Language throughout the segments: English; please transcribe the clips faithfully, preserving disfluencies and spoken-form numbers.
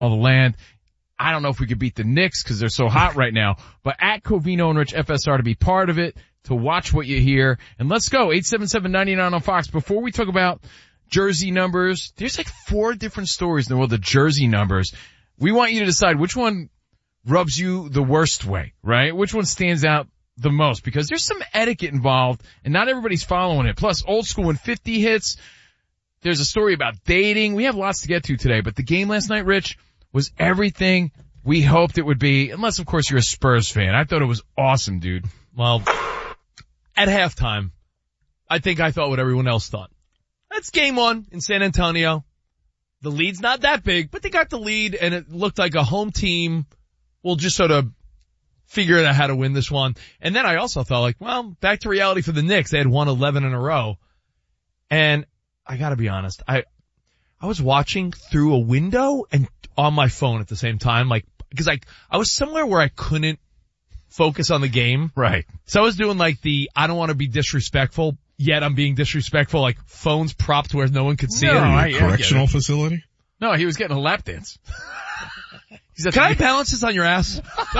all the land. I don't know if we could beat the Knicks because they're so hot right now, but at Covino and Rich F S R to be part of it, to watch what you hear. And let's go, eight seven seven, nine nine on Fox. Before we talk about jersey numbers, there's like four different stories in the world of jersey numbers. We want you to decide which one rubs you the worst way, right? Which one stands out the most? Because there's some etiquette involved and not everybody's following it. Plus, old school when fifty hits, there's a story about dating. We have lots to get to today, but the game last night, Rich, was everything we hoped it would be, unless, of course, you're a Spurs fan. I thought it was awesome, dude. Well, at halftime, I think I thought what everyone else thought. That's game one in San Antonio. The lead's not that big, but they got the lead, and it looked like a home team will just sort of figure out how to win this one. And then I also thought, like, well, back to reality for the Knicks. They had won eleven in a row. And I gotta be honest, I I was watching through a window and on my phone at the same time, like, because I, I was somewhere where I couldn't focus on the game. Right. So I was doing like the, I don't want to be disrespectful, yet I'm being disrespectful, like phones propped where no one could see No, it. I- I Correctional facility? No, he was getting a lap dance. He's at Can the- I balance this on your ass?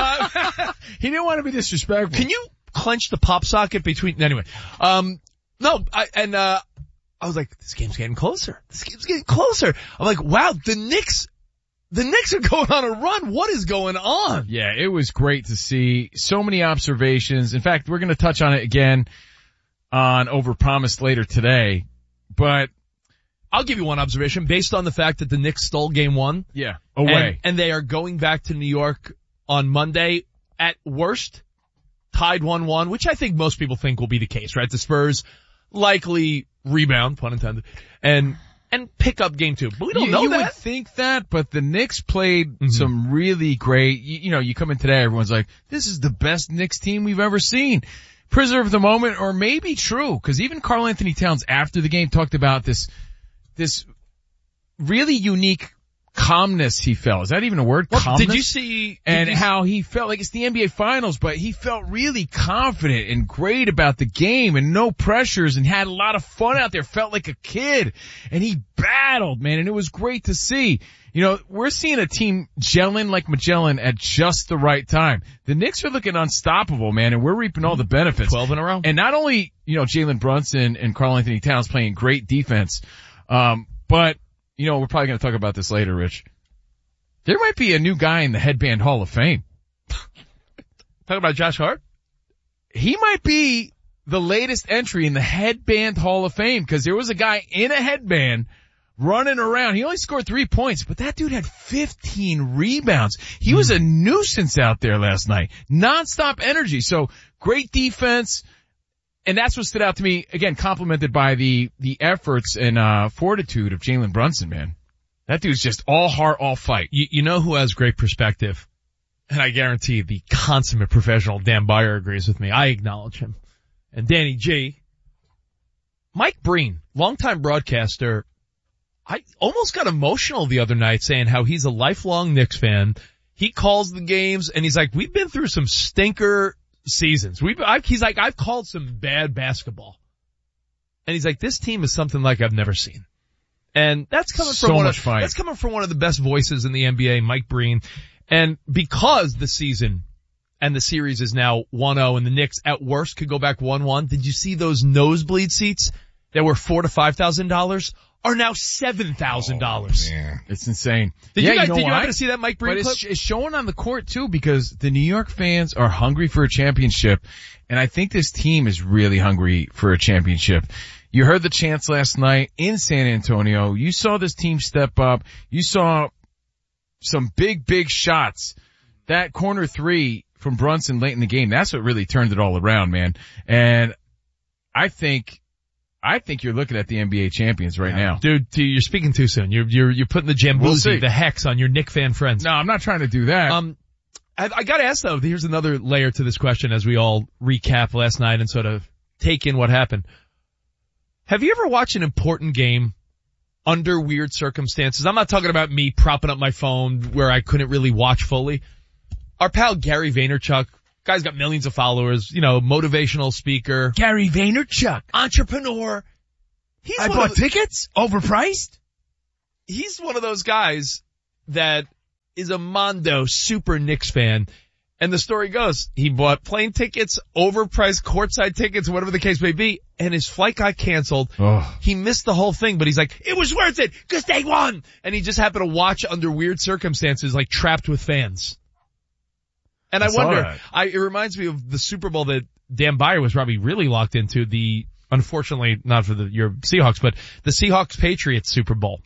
He didn't want to be disrespectful. Can you clench the pop socket between, anyway, um, no, I, and, uh, I was like, this game's getting closer. This game's getting closer. I'm like, wow, the Knicks, the Knicks are going on a run. What is going on? Yeah, it was great to see so many observations. In fact, we're going to touch on it again on Overpromised later today, but I'll give you one observation based on the fact that the Knicks stole game one. yeah, away. And, and they are going back to New York on Monday at worst, tied one one, which I think most people think will be the case, right? The Spurs likely rebound, pun intended, and, and pick up game two. But we don't you, know you that. would think that, but the Knicks played Mm-hmm. some really great, you, you know, you come in today, everyone's like, this is the best Knicks team we've ever seen. Prisoner of the moment, or maybe true, because even Karl Anthony Towns after the game talked about this, this really unique calmness he felt. Is that even a word? Well, calmness? did you see, And did you how he felt like it's the N B A finals, but he felt really confident and great about the game and no pressures and had a lot of fun out there, felt like a kid. And he battled, man, and it was great to see. You know, we're seeing a team gelling like Magellan at just the right time. The Knicks are looking unstoppable, man, and we're reaping all the benefits. twelve in a row. And not only, you know, Jalen Brunson and Karl Anthony Towns playing great defense, um, but, you know, we're probably going to talk about this later, Rich. There might be a new guy in the Headband Hall of Fame. Talk about Josh Hart? He might be the latest entry in the Headband Hall of Fame, because there was a guy in a headband running around. He only scored three points, but that dude had fifteen rebounds. He was a nuisance out there last night. Nonstop energy. So great defense. And that's what stood out to me, again, complimented by the, the efforts and, uh, fortitude of Jalen Brunson, man. That dude's just all heart, all fight. You, you know who has great perspective? And I guarantee the consummate professional Dan Byer agrees with me. I acknowledge him. And Danny G. Mike Breen, longtime broadcaster, I almost got emotional the other night saying how he's a lifelong Knicks fan. He calls the games and he's like, we've been through some stinker seasons. We've, I've, he's like, I've called some bad basketball. And he's like, this team is something like I've never seen. And that's coming So from one much of, fight. that's coming from one of the best voices in the N B A, Mike Breen. And because the season and the series is now one oh and the Knicks at worst could go back one one, did you see those nosebleed seats that were four to five thousand dollars are now seven thousand dollars? Oh, yeah. It's insane. Did yeah, you guys, know did you why? happen to see that Mike Breen But clip? it's, it's showing on the court too, because the New York fans are hungry for a championship, and I think this team is really hungry for a championship. You heard the chants last night in San Antonio. You saw this team step up. You saw some big, big shots. That corner three from Brunson late in the game, that's what really turned it all around, man. And I think, I think you're looking at the N B A champions right now. Dude, dude, you're speaking too soon. You're, you're, you're putting the We'll see. Jamboozy, the hex on your Knick fan friends. No, I'm not trying to do that. Um, I, I gotta ask though, here's another layer to this question as we all recap last night and sort of take in what happened. Have you ever watched an important game under weird circumstances? I'm not talking about me propping up my phone where I couldn't really watch fully. Our pal Gary Vaynerchuk, guy's got millions of followers, you know, motivational speaker, Gary Vaynerchuk. entrepreneur. He's I one bought of the- tickets? Overpriced? he's one of those guys that is a Mondo super Knicks fan. And the story goes, he bought plane tickets, overpriced courtside tickets, whatever the case may be, and his flight got canceled. Oh. He missed the whole thing, but he's like, it was worth it, cause they won! And he just happened to watch under weird circumstances, like trapped with fans. And I, I wonder, I, it reminds me of the Super Bowl that Dan Beyer was probably really locked into, the, unfortunately, not for the, your Seahawks, but the Seahawks-Patriots Super Bowl.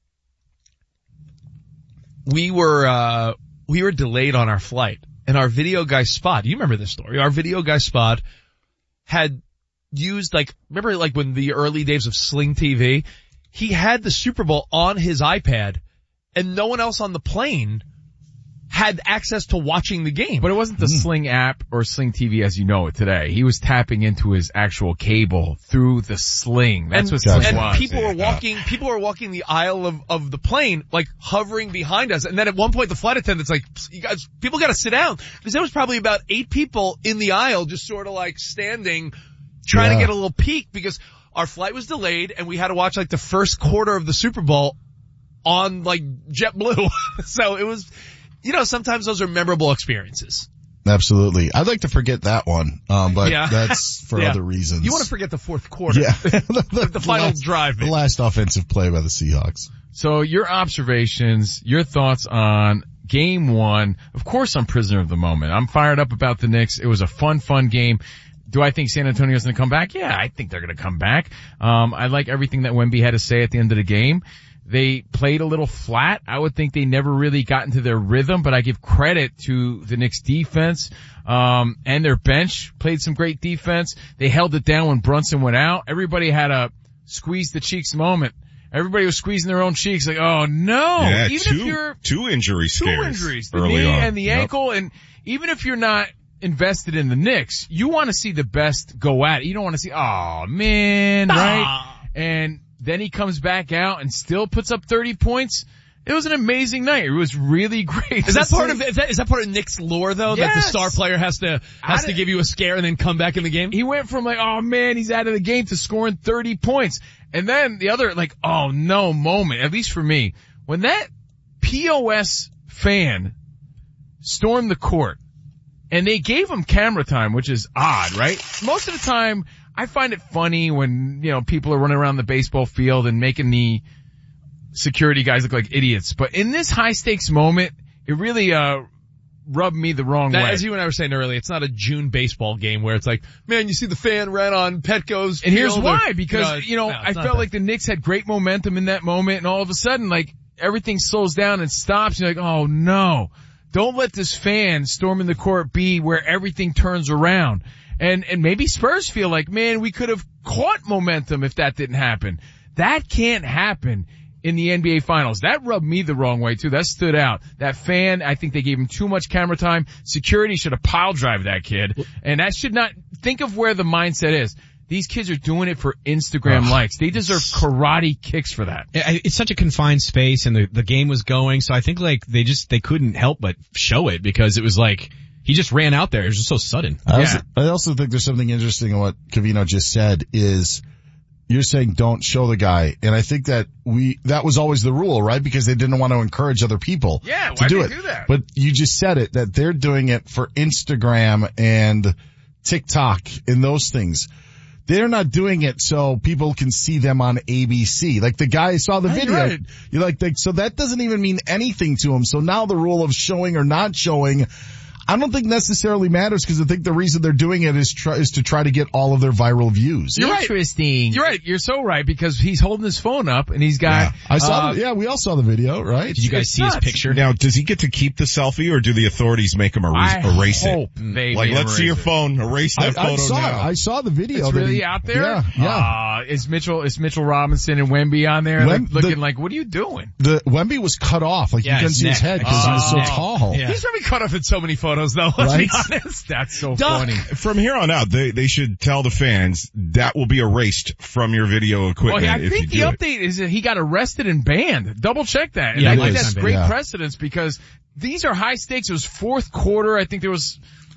We were, uh, we were delayed on our flight. And our video guy Spot, you remember this story, our video guy Spot had used like, remember like when the early days of Sling T V, he had the Super Bowl on his iPad and no one else on the plane had access to watching the game. But it wasn't the mm. Sling app or Sling T V as you know it today. He was tapping into his actual cable through the Sling. That's and, what Sling and was. people were walking, people were walking the aisle of, of the plane, like hovering behind us. And then at one point the flight attendant's like, you guys, people gotta sit down. Because there was probably about eight people in the aisle just sort of like standing, trying yeah. to get a little peek because our flight was delayed and we had to watch like the first quarter of the Super Bowl on like JetBlue. So it was, you know, sometimes those are memorable experiences. Absolutely. I'd like to forget that one, um, but yeah. that's for yeah. other reasons. You want to forget the fourth quarter. Yeah. the, the, the final last, drive. The last offensive play by the Seahawks. So your observations, your thoughts on game one. Of course I'm prisoner of the moment. I'm fired up about the Knicks. It was a fun, fun game. Do I think San Antonio's going to come back? Yeah, I think they're going to come back. Um, I like everything that Wemby had to say at the end of the game. They played a little flat. I would think they never really got into their rhythm, but I give credit to the Knicks defense, um, and their bench played some great defense. They held it down when Brunson went out. Everybody had a squeeze the cheeks moment. Everybody was squeezing their own cheeks like, oh no. Yeah, even two, if you're, two injury scares. Two injuries. The early knee on. and the yep. ankle, and even if you're not invested in the Knicks, you want to see the best go at it. You don't want to see, oh man, ah. right? And then he comes back out and still puts up thirty points. It was an amazing night. It was really great. Is that part of is that, is that part of Knicks lore though? Yes. That the star player has to has to did, give you a scare and then come back in the game? He went from like, oh man, he's out of the game to scoring thirty points. And then the other like, oh no moment, at least for me, when that P O S fan stormed the court and they gave him camera time, which is odd, right? Most of the time, I find it funny when, you know, people are running around the baseball field and making the security guys look like idiots. But in this high stakes moment, it really, uh, rubbed me the wrong that, way. As you and I were saying earlier, it's not a June baseball game where it's like, man, you see the fan ran on Petco's And here's field why, or, because, you know, no, I felt that. like the Knicks had great momentum in that moment and all of a sudden, like, everything slows down and stops. You're like, oh no, don't let this fan storming the court be where everything turns around. And, and maybe Spurs feel like, man, we could have caught momentum if that didn't happen. That can't happen in the N B A finals. That rubbed me the wrong way too. That stood out. That fan, I think they gave him too much camera time. Security should have pile drive that kid. And that should not, think of where the mindset is. These kids are doing it for Instagram likes. They deserve karate kicks for that. It's such a confined space and the, the game was going. So I think like they just, they couldn't help but show it because it was like, he just ran out there. It was just so sudden. I, yeah. also, I also think there's something interesting in what Covino just said is you're saying don't show the guy. And I think that we, that was always the rule, right? Because they didn't want to encourage other people yeah, to why do do it. Do that? But you just said it, that they're doing it for Instagram and TikTok and those things. They're not doing it so people can see them on A B C. Like the guy saw the hey, video. Right. You're like, they, so that doesn't even mean anything to him. So now the rule of showing or not showing, I don't think necessarily matters because I think the reason they're doing it is try, is to try to get all of their viral views. You're Interesting. Right. You're right. You're so right because he's holding his phone up and he's got. Yeah. I saw. Uh, the, yeah, we all saw the video, right? Did you guys it's see nuts. his picture? Now, does he get to keep the selfie or do the authorities make him erase, I erase hope it? They like, let's see your it. phone. Erase that I, photo I saw now. It. I saw the video. It's really he, out there. Yeah, yeah. Uh, is Mitchell is Mitchell Robinson and Wemby on there, Wem, like, looking the, like, what are you doing? The Wemby was cut off, like yeah, you couldn't see his head because oh, he was so neck. tall. Yeah. He's probably cut off in so many photos though. Let's Right? be honest. That's so Duck. funny. From here on out, they they should tell the fans that will be erased from your video equipment. Well, I if think the you do update is that he got arrested and banned. Double check that. And Yeah, I it think is. that's great Yeah. precedence because these are high stakes. It was fourth quarter. I think there was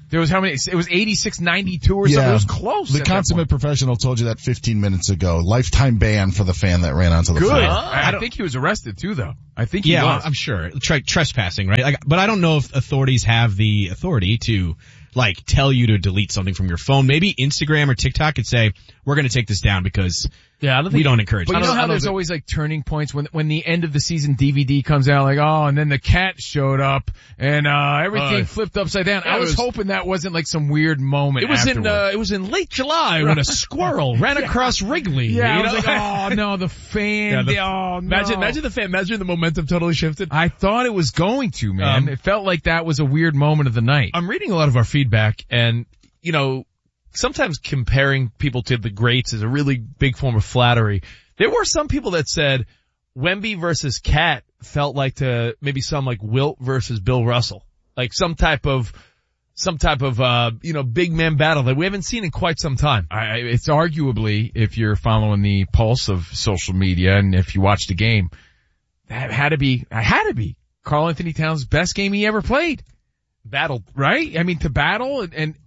There was how many? It was eighty-six ninety-two or something. It was close. The consummate professional told you that fifteen minutes ago. Lifetime ban for the fan that ran onto the Good. field. I, I think he was arrested too, though. I think he yeah, was. I'm sure. Tre- trespassing, right? Like, but I don't know if authorities have the authority to, like, tell you to delete something from your phone. Maybe Instagram or TikTok could say, we're going to take this down because Yeah, I don't think we don't encourage But it. you know how there's think- always like turning points when when the end of the season D V D comes out, like, oh, and then the cat showed up and uh everything Uh, flipped upside down. yeah, I was, it was- hoping that wasn't like some weird moment. It was afterward. in uh, it was in late July when a squirrel ran across Wrigley. yeah, you I was know? like, oh no, the fan. Yeah, the- the, oh no. Imagine, imagine the fan. Imagine the momentum totally shifted. I thought it was going to, man. Um, it felt like that was a weird moment of the night. I'm reading a lot of our feedback, and you know, sometimes comparing people to the greats is a really big form of flattery. There were some people that said Wemby versus Cat felt like to maybe some like Wilt versus Bill Russell, like some type of some type of uh you know big man battle that we haven't seen in quite some time. I, it's arguably, if you're following the pulse of social media and if you watch the game, that had to be, I had to be Karl Anthony Towns' best game he ever played. Battled. Right? I mean, to battle and, and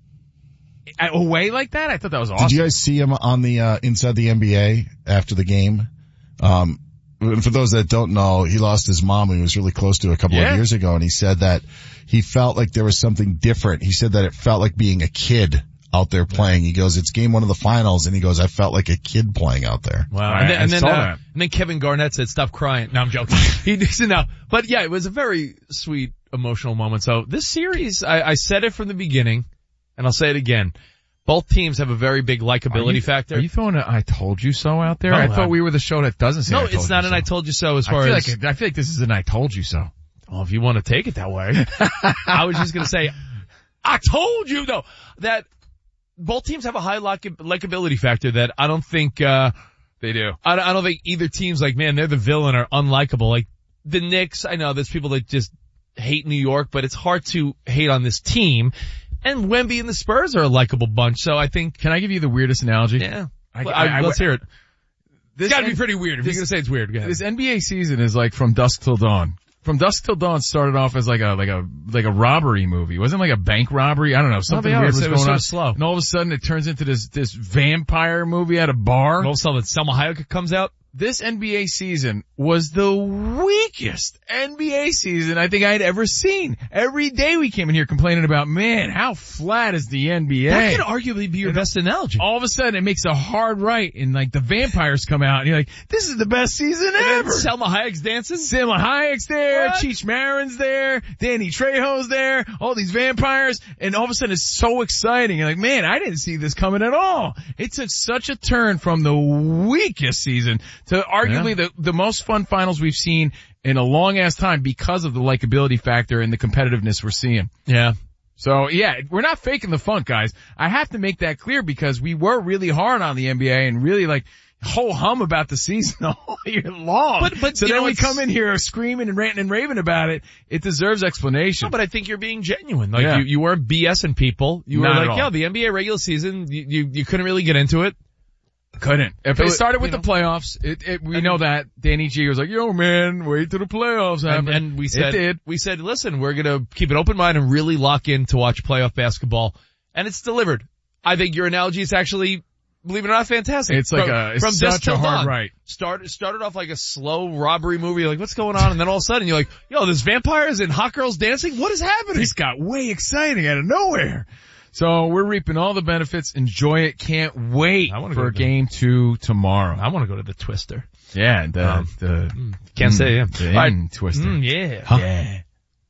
away like that, I thought that was awesome. Did you guys see him on the, uh, inside the N B A after the game? Um, and for those that don't know, he lost his mom, who he was really close to a couple Yeah. of years ago, and he said that he felt like there was something different. He said that it felt like being a kid out there playing. He goes, it's game one of the finals, and he goes, I felt like a kid playing out there. Wow. I- And then, I and then, saw uh, that. and then Kevin Garnett said, stop crying. No, I'm joking. he said no. But yeah, it was a very sweet, emotional moment. So this series, I, I said it from the beginning, and I'll say it again. Both teams have a very big likability Are you, factor. Are you throwing a I told you so out there? No, I thought I- we were the show that doesn't say no, I told it's not you an so. I told you so as far I feel as, like, I feel like this is an I told you so. well, if you want to take it that way. I was just going to say, I told you though, that both teams have a high like- likability factor that I don't think, uh, They do. I don't, I don't think either team's like, man, they're the villain or unlikable. Like the Knicks, I know there's people that just hate New York, but it's hard to hate on this team. And Wemby and the Spurs are a likable bunch, so I think, Can I give you the weirdest analogy? yeah. I, Well, I, I- I- let's hear it. This It's gotta N- be pretty weird. If this- you're gonna say it's weird, go ahead. This N B A season is like from dusk till dawn. From dusk till dawn started off as like a like a like a robbery movie. It wasn't like a bank robbery. I don't know. Something they are. weird was It was going sort on. of slow. And all of a sudden it turns into this this vampire movie at a bar. And all of a sudden, Selma Hayek comes out. This N B A season was the weakest N B A season I think I'd ever seen. Every day we came in here complaining about, man, how flat is the N B A? That could arguably be your best analogy. All of a sudden it makes a hard right and like the vampires come out and you're like, this is the best season And then ever. Selma Hayek's dancing. Selma Hayek's there, What? Cheech Marin's there, Danny Trejo's there, all these vampires, and all of a sudden it's so exciting. You're like, man, I didn't see this coming at all. It took such a turn from the weakest season to arguably the, the most fun finals we've seen in a long ass time because of the likability factor and the competitiveness we're seeing. Yeah. So yeah, we're not faking the funk, guys. I have to make that clear because we were really hard on the N B A and really like ho hum about the season all year long. But- but, so you then know, we it's- come in here screaming and ranting and raving about it. It deserves explanation. No, but I think you're being genuine. Like Yeah. you, you weren't BSing people. You Not were at like, all. yeah, the N B A regular season, you, you, you couldn't really get into it. Couldn't. If It it was- started with you the playoffs, it, it, we And- know that. Danny G was like, yo man, wait till the playoffs And, happen. and we said, it did. we said, listen, we're gonna keep an open mind and really lock in to watch playoff basketball. And it's delivered. I think your analogy is actually, believe it or not, fantastic. It's like from, a, it's from such dusk till a hard dawn. right. Started, started off like a slow robbery movie. You're like, what's going on? And then all of a sudden you're like, yo, there's vampires and hot girls dancing? What is happening? This got way exciting out of nowhere. So we're reaping all the benefits. Enjoy it. Can't wait I wanna for go a to the- game two tomorrow. I want to go to the Twister. Yeah, the, Um, the, Can't mm, say, yeah. the All right. end twister. Mm, yeah. Huh? Yeah.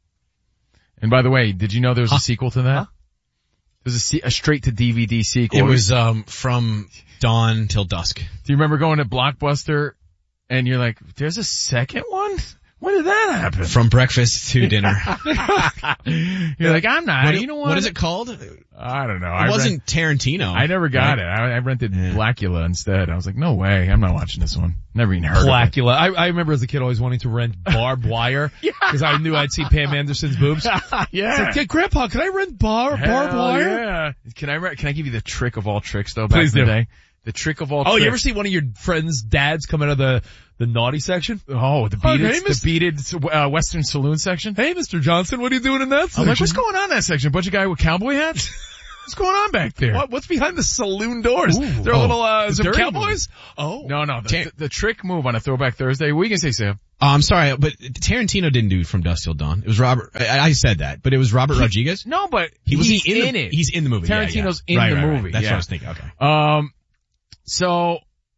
And by the way, did you know there was Huh? a sequel to that? Huh? There's a, se- a straight to D V D sequel. It was, um, from dawn till dusk. Do you remember going to Blockbuster and you're like, there's a second one? When did that happen? From breakfast to dinner. You're like, I'm not. What, you know what? what is it called? It I don't know. I wasn't Tarantino. I never got right? it. I, I rented Yeah. Blackula instead. I was like, no way. I'm not watching this one. Never even heard of it. Blackula. I, I remember as a kid always wanting to rent barbed wire because I knew I'd see Pam Anderson's boobs. Yeah. It's like, hey, Grandpa, can I rent bar, barbed Hell wire? Yeah. Can I re- can I give you the trick of all tricks though? Back Please in the do. day, The trick of all Oh, tricks. you ever see one of your friends' dads come out of the, the naughty section? Oh, the Hi, beaded, hey, the Mister beaded, uh, Western Saloon section? Hey, Mister Johnson, what are you doing in that section? I'm like, what's going on in that section? A bunch of guys with cowboy hats? What's going on back there? What, what's behind the saloon doors? Ooh. They're Oh, a little, uh, the some dirty cowboys? Oh. No, no, the, Tar- the, the trick move on a Throwback Thursday. What are you gonna say, Sam? Oh, I'm sorry, but Tarantino didn't do From Dusk Till Dawn. It was Robert, I, I said that, but it was Robert Rodriguez. No, but He was he's he in, the, it. He's in the movie. Yeah, Tarantino's yeah. in Right, the right, right. movie. That's yeah. what I was thinking. Okay. Um, so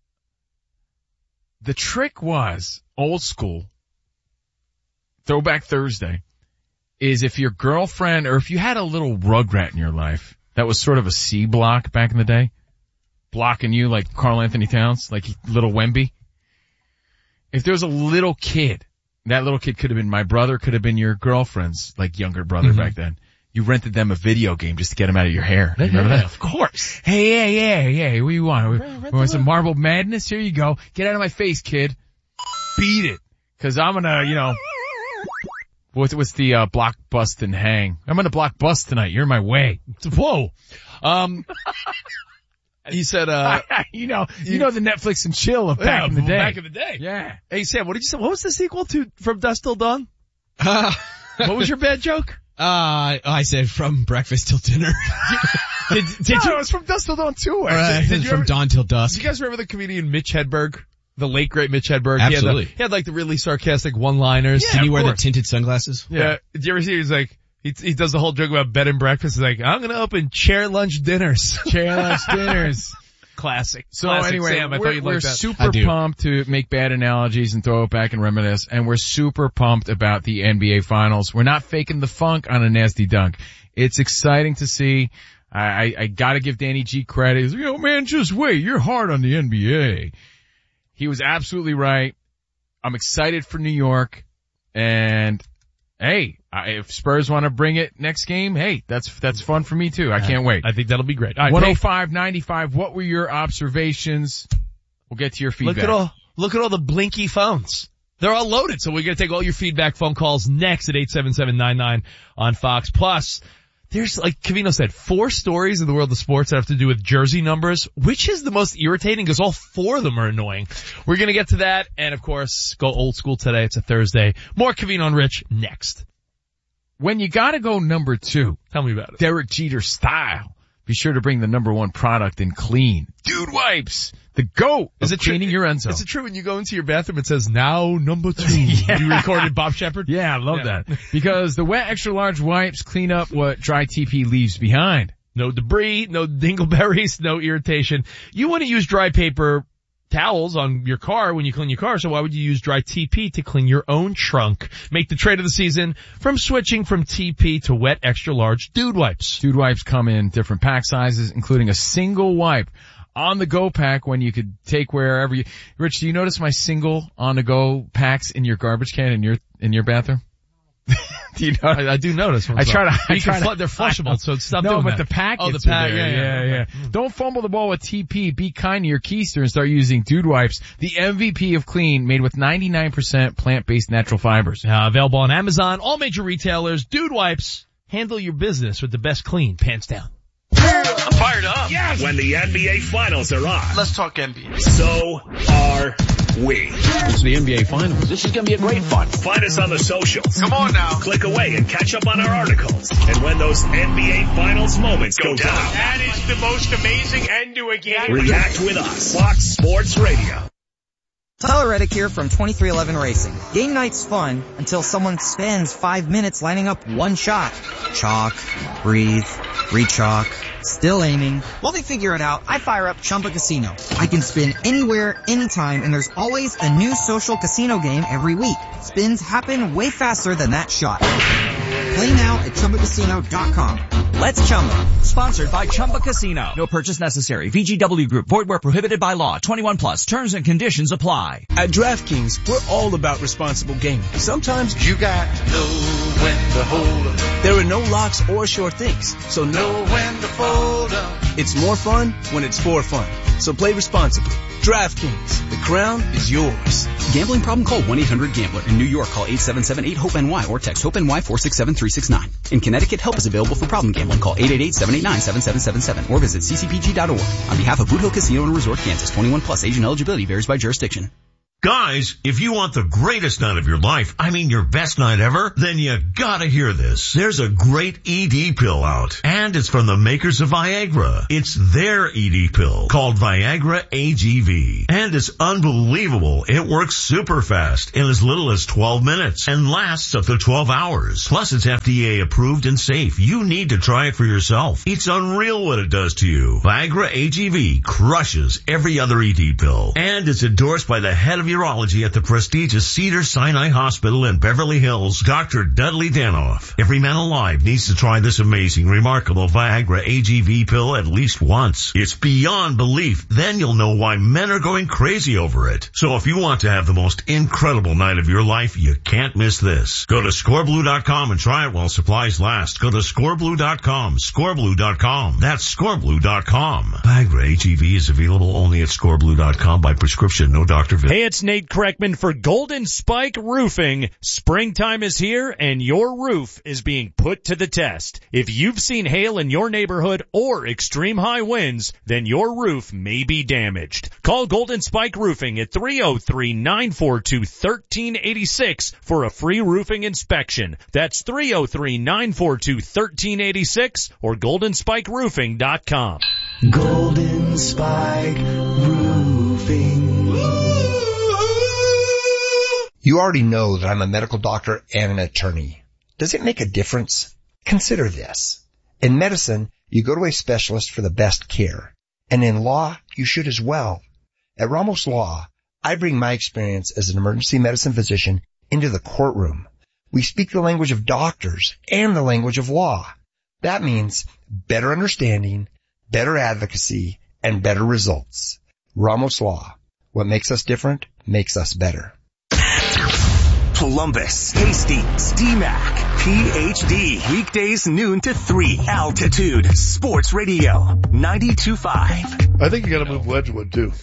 the trick was old school. Throwback Thursday is if your girlfriend or if you had a little rugrat in your life that was sort of a C block back in the day, blocking you like Karl Anthony Towns, like little Wemby. If there was a little kid, that little kid could have been my brother, could have been your girlfriend's like younger brother Mm-hmm. back then. You rented them a video game just to get them out of your hair. You remember that? Of course. Hey, yeah, yeah, yeah. What do you want? We, we want some Marble Madness? Here you go. Get out of my face, kid. Beat it. Cause I'm gonna, you know, what's, what's the, uh, block bust and hang? I'm gonna block bust tonight. You're in my way. Whoa. Um, he said, uh, you know, you know the Netflix and chill of back yeah, in the day. back in the day. Yeah. Hey, Sam, what did you say? What was the sequel to From Dusk Till Dawn? Uh, What was your bad joke? uh, I said From Breakfast Till Dinner. Did, did no, you, it was from Dust Till Dawn too. Right. did you From ever- Dawn Till do Dusk. you guys remember the comedian Mitch Hedberg? The late great Mitch Hedberg? Absolutely. He had, the, he had like the really sarcastic one-liners. Did he of wear the course. tinted sunglasses? Yeah. Did you ever see, he's like, he, he does the whole joke about bed and breakfast. He's like, I'm gonna open chair lunch dinners. Chair lunch dinners. Classic. So Classic, anyway, Sam, I we're, thought you'd we're like that. I super do. pumped to make bad analogies and throw it back and reminisce, and we're super pumped about the N B A Finals. We're not faking the funk on a nasty dunk. It's exciting to see. I, I, I gotta give Danny G credit. He's like, you know, man, just wait. You're hard on the N B A. He was absolutely right. I'm excited for New York, and hey, I, if Spurs want to bring it next game, hey, that's that's fun for me too. I can't wait. I think that'll be great. All right, one oh hey, five ninety-five, what were your observations? We'll get to your feedback. look at all, look at all the blinky phones. They're all loaded, so we're gonna take all your feedback phone calls next at eight seven seven nine nine on Fox. Plus, there's, like Covino said, four stories in the world of sports that have to do with jersey numbers. Which is the most irritating? Because all four of them are annoying. We're gonna get to that, and of course, go old school today. It's a Thursday. More Covino and Rich next. When you gotta go number two, Tell me about it. Derek Jeter style, be sure to bring the number one product in clean. Dude Wipes, the GOAT Is of it true- cleaning your end zone. Is it true when you go into your bathroom it says now number two? Yeah. You recorded Bob Shepard? Yeah, I love Yeah. that. Because the wet extra large wipes clean up what dry T P leaves behind. No debris, no dingleberries, no irritation. You want to use dry paper towels on your car when you clean your car, so why would you use dry T P to clean your own trunk? Make the trade of the season from switching from T P to wet extra large Dude Wipes. Dude Wipes come in different pack sizes, including a single wipe on the go pack when you could take wherever you, Rich, do you notice my single on the go packs in your garbage can in your, in your bathroom? Do you know? I, I do notice. I try to, I you try can to, fl- they're flushable, so stop no, doing but that. the packets Oh, the pack, are there. yeah, yeah, yeah. Don't fumble the ball with T P. Be kind to your keister and start using Dude Wipes, the M V P of clean, made with ninety-nine percent plant-based natural fibers. Uh, available on Amazon, all major retailers. Dude Wipes. Handle your business with the best clean, pants down. I'm fired up. Yes. When the N B A Finals are on, Let's talk N B A. so are we. It's the N B A Finals. This is going to be a great fun. Find us on the socials. Come on now. Click away and catch up on our articles. And when those N B A Finals moments go, down, That is the most amazing end to a game. react with us. Fox Sports Radio. Tyler Reddick here from twenty-three eleven Racing. Game night's fun until someone spends five minutes lining up one shot. Chalk, breathe, re-chalk, still aiming. While they figure it out, I fire up Chumba Casino. I can spin anywhere, anytime, and there's always a new social casino game every week. Spins happen way faster than that shot. Play now at Chumba Casino dot com. Let's Chumba. Sponsored by Chumba Casino. No purchase necessary. V G W Group. Void where prohibited by law. twenty-one plus. Terms and conditions apply. At DraftKings, we're all about responsible gaming. Sometimes you got to know when to hold up. There are no locks or sure things, so know when to fold up. It's more fun when it's for fun. So play responsibly. DraftKings, the crown is yours. Gambling problem? Call one eight hundred gambler. In New York, call eight seven seven eight hope N Y or text HOPE-NY four six seven three six nine. In Connecticut, help is available for problem gambling. Call eight eight eight seven eight nine seven seven seven seven or visit c c p g dot org. On behalf of Boot Hill Casino and Resort, Kansas, twenty-one plus, age and eligibility varies by jurisdiction. Guys, if you want the greatest night of your life, I mean your best night ever, then you gotta hear this. There's a great E D pill out, and it's from the makers of Viagra. It's their E D pill called Viagra A G V, and it's unbelievable. It works super fast in as little as twelve minutes and lasts up to twelve hours. Plus, it's F D A approved and safe. You need to try it for yourself. It's unreal what it does to you. Viagra A G V crushes every other E D pill, and it's endorsed by the head of urology at the prestigious Cedars-Sinai Hospital in Beverly Hills, Doctor Dudley Danoff. Every man alive needs to try this amazing, remarkable Viagra A G V pill at least once. It's beyond belief. Then you'll know why men are going crazy over it. So if you want to have the most incredible night of your life, you can't miss this. Go to score blue dot com and try it while supplies last. Go to score blue dot com, score blue dot com. That's score blue dot com. Viagra A G V is available only at score blue dot com by prescription, no doctor visit. Hey, it's Nate Kreckman for Golden Spike Roofing. Springtime is here and your roof is being put to the test. If you've seen hail in your neighborhood or extreme high winds, then your roof may be damaged. Call Golden Spike Roofing at three oh three, nine four two, one three eight six for a free roofing inspection. That's three oh three, nine four two, one three eight six or golden spike roofing dot com. Golden Spike Roofing. You already know that I'm a medical doctor and an attorney. Does it make a difference? Consider this. In medicine, you go to a specialist for the best care. And in law, you should as well. At Ramos Law, I bring my experience as an emergency medicine physician into the courtroom. We speak the language of doctors and the language of law. That means better understanding, better advocacy, and better results. Ramos Law. What makes us different makes us better. Columbus, Hastings, D MAC, P H D. Weekdays noon to three. Altitude Sports Radio ninety-two point five. I think you got to move Wedgwood too.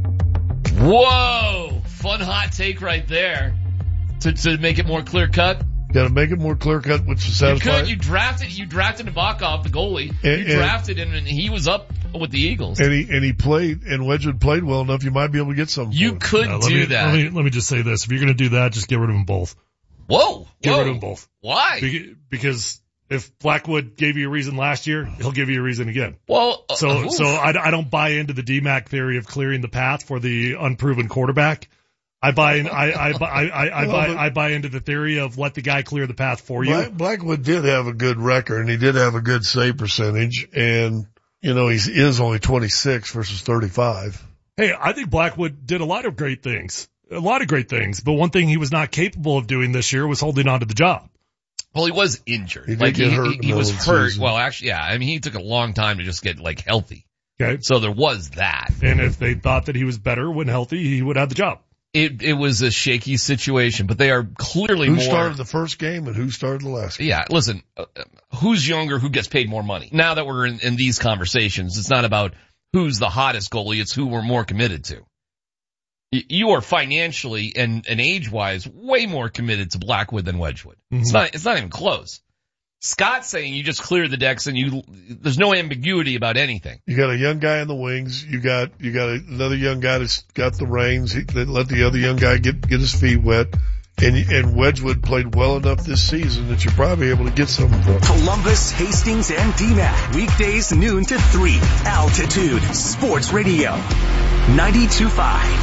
Whoa! Fun hot take right there. To to make it more clear cut. Got to make it more clear cut, which is satisfying. You could. You drafted. You drafted Nabokov, the goalie. And, you drafted him, and he was up with the Eagles. And he and he played, and Wedgwood played well enough. You might be able to get some. You could no, do me, that. Let me let me just say this: if you're going to do that, just get rid of them both. Whoa! Get whoa. rid of them both. Why? Be- because if Blackwood gave you a reason last year, he'll give you a reason again. Well, uh, so oof. so I, I don't buy into the D MAC theory of clearing the path for the unproven quarterback. I buy in, I, I, I, I, I buy, I buy into the theory of let the guy clear the path for you. Black, Blackwood did have a good record and he did have a good save percentage and, you know, he is only twenty-six versus thirty-five. Hey, I think Blackwood did a lot of great things, a lot of great things, but one thing he was not capable of doing this year was holding on to the job. Well, he was injured. He did like get he, hurt he, he was hurt. Season. Well, actually, yeah. I mean, he took a long time to just get like healthy. Okay. So there was that. And if they thought that he was better when healthy, he would have the job. It it was a shaky situation, but they are clearly who more. Who started the first game and who started the last game? Yeah, listen, uh, who's younger, who gets paid more money? Now that we're in, in these conversations, it's not about who's the hottest goalie, it's who we're more committed to. Y- you are financially and, and age-wise way more committed to Blackwood than Wedgwood. Mm-hmm. It's not, it's not even close. Scott's saying you just clear the decks and you, there's no ambiguity about anything. You got a young guy in the wings. You got, you got another young guy that's got the reins. He, let the other young guy get, get his feet wet. And, and Wedgwood played well enough this season that you're probably able to get something for him. Columbus, Hastings, and D MAC. Weekdays noon to three. Altitude Sports Radio ninety-two point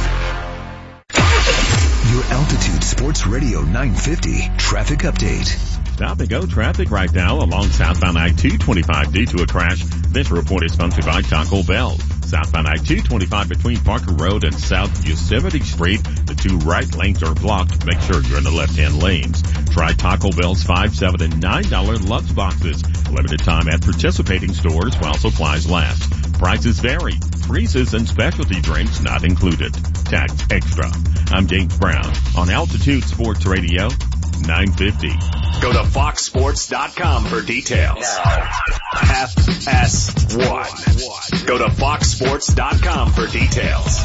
five. Your Altitude Sports Radio nine fifty traffic update. Stop and go traffic right now along southbound I two twenty-five due to a crash. This report is sponsored by Taco Bell. Southbound I two twenty-five between Parker Road and South Yosemite Street. The two right lanes are blocked. Make sure you're in the left-hand lanes. Try Taco Bell's five, seven, and nine dollar lunch boxes. Limited time at participating stores while supplies last. Prices vary. Freezes and specialty drinks not included. Tax extra. I'm James Brown on Altitude Sports Radio nine fifty. Go to fox sports dot com for details. F S one. Go to fox sports dot com for details.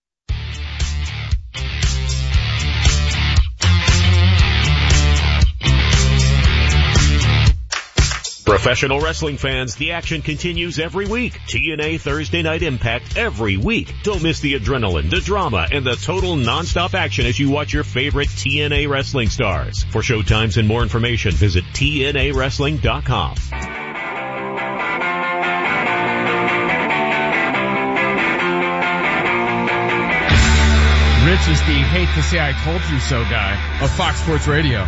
Professional wrestling fans, the action continues every week. T N A Thursday Night Impact every week. Don't miss the adrenaline, the drama, and the total non-stop action as you watch your favorite T N A wrestling stars. For showtimes and more information, visit T N A wrestling dot com. Rich is the hate to say I told you so guy of Fox Sports Radio.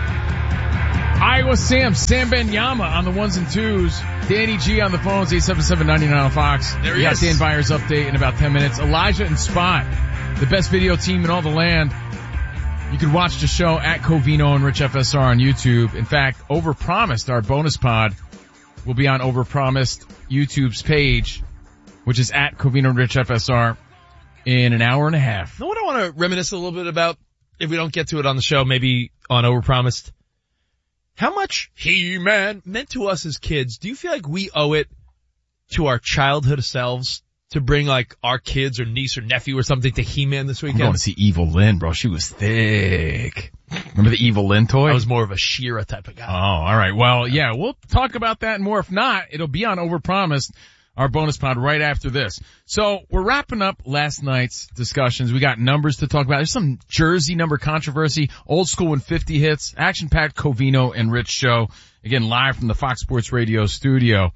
Iowa Sam, Sam Benyama on the ones and twos. Danny G on the phones, eight seven seven, nine nine on Fox. There he we got is. Dan Byers update in about ten minutes. Elijah and Spot, the best video team in all the land. You can watch the show at Covino and Rich F S R on YouTube. In fact, Overpromised, our bonus pod, will be on Overpromised YouTube's page, which is at Covino and Rich F S R, in an hour and a half. You know what I want to reminisce a little bit about, if we don't get to it on the show, maybe on Overpromised? How much He-Man meant to us as kids. Do you feel like we owe it to our childhood selves to bring like our kids or niece or nephew or something to He-Man this weekend? I'm going to see Evil Lynn, bro. She was thick. Remember the Evil Lynn toy? I was more of a She-Ra type of guy. Oh, all right. Well, yeah, we'll talk about that and more. If not, it'll be on Overpromised, our bonus pod, right after this. So we're wrapping up last night's discussions. We got numbers to talk about. There's some jersey number controversy, old school when fifty hits, action-packed Covino and Rich show. Again, live from the Fox Sports Radio studio.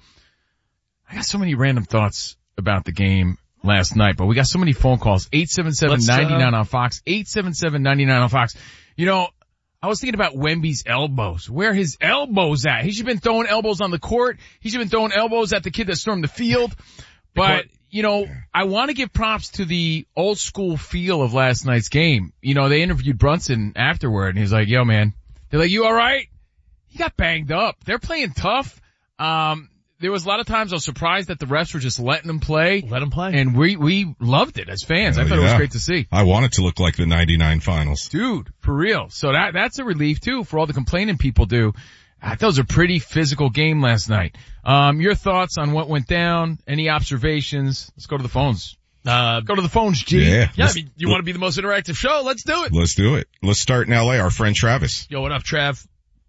I got so many random thoughts about the game last night, but we got so many phone calls. eight seven seven, nine nine on Fox, eight seven seven, nine nine on Fox. You know, I was thinking about Wemby's elbows. Where his elbows at? He should have been throwing elbows on the court. He should have been throwing elbows at the kid that stormed the field. But, you know, I want to give props to the old school feel of last night's game. You know, they interviewed Brunson afterward and he's like, yo man, they're like, you alright? He got banged up. They're playing tough. Um, there was a lot of times I was surprised that the refs were just letting him play. Let him play. And we, we loved it as fans. Oh, I thought yeah. it was great to see. I want it to look like the ninety-nine finals. Dude, for real. So that, that's a relief too for all the complaining people do. I thought it was a pretty physical game last night. Um, your thoughts on what went down? Any observations? Let's go to the phones. Uh, go to the phones, G. Yeah. Yeah, I mean, you want to be the most interactive show? Let's do it. Let's do it. Let's start in L A. Our friend Travis. Yo, what up, Trav?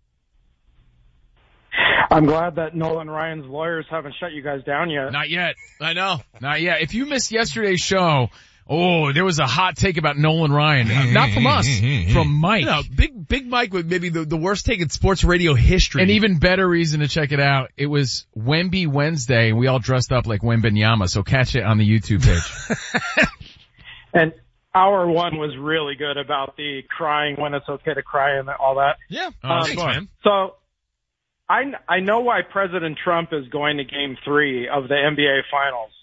I'm glad that Nolan Ryan's lawyers haven't shut you guys down yet. Not yet. I know. Not yet. If you missed yesterday's show, oh, there was a hot take about Nolan Ryan. Uh, not from us, from Mike. You know, Big, Big Mike with maybe the, the worst take in sports radio history. An even better reason to check it out. It was Wemby Wednesday, and we all dressed up like Wembenyama, so catch it on the YouTube page. And hour one was really good about the crying when it's okay to cry and all that. Yeah. Oh, Um, thanks, man. So, I, I know why President Trump is going to game three of the N B A finals.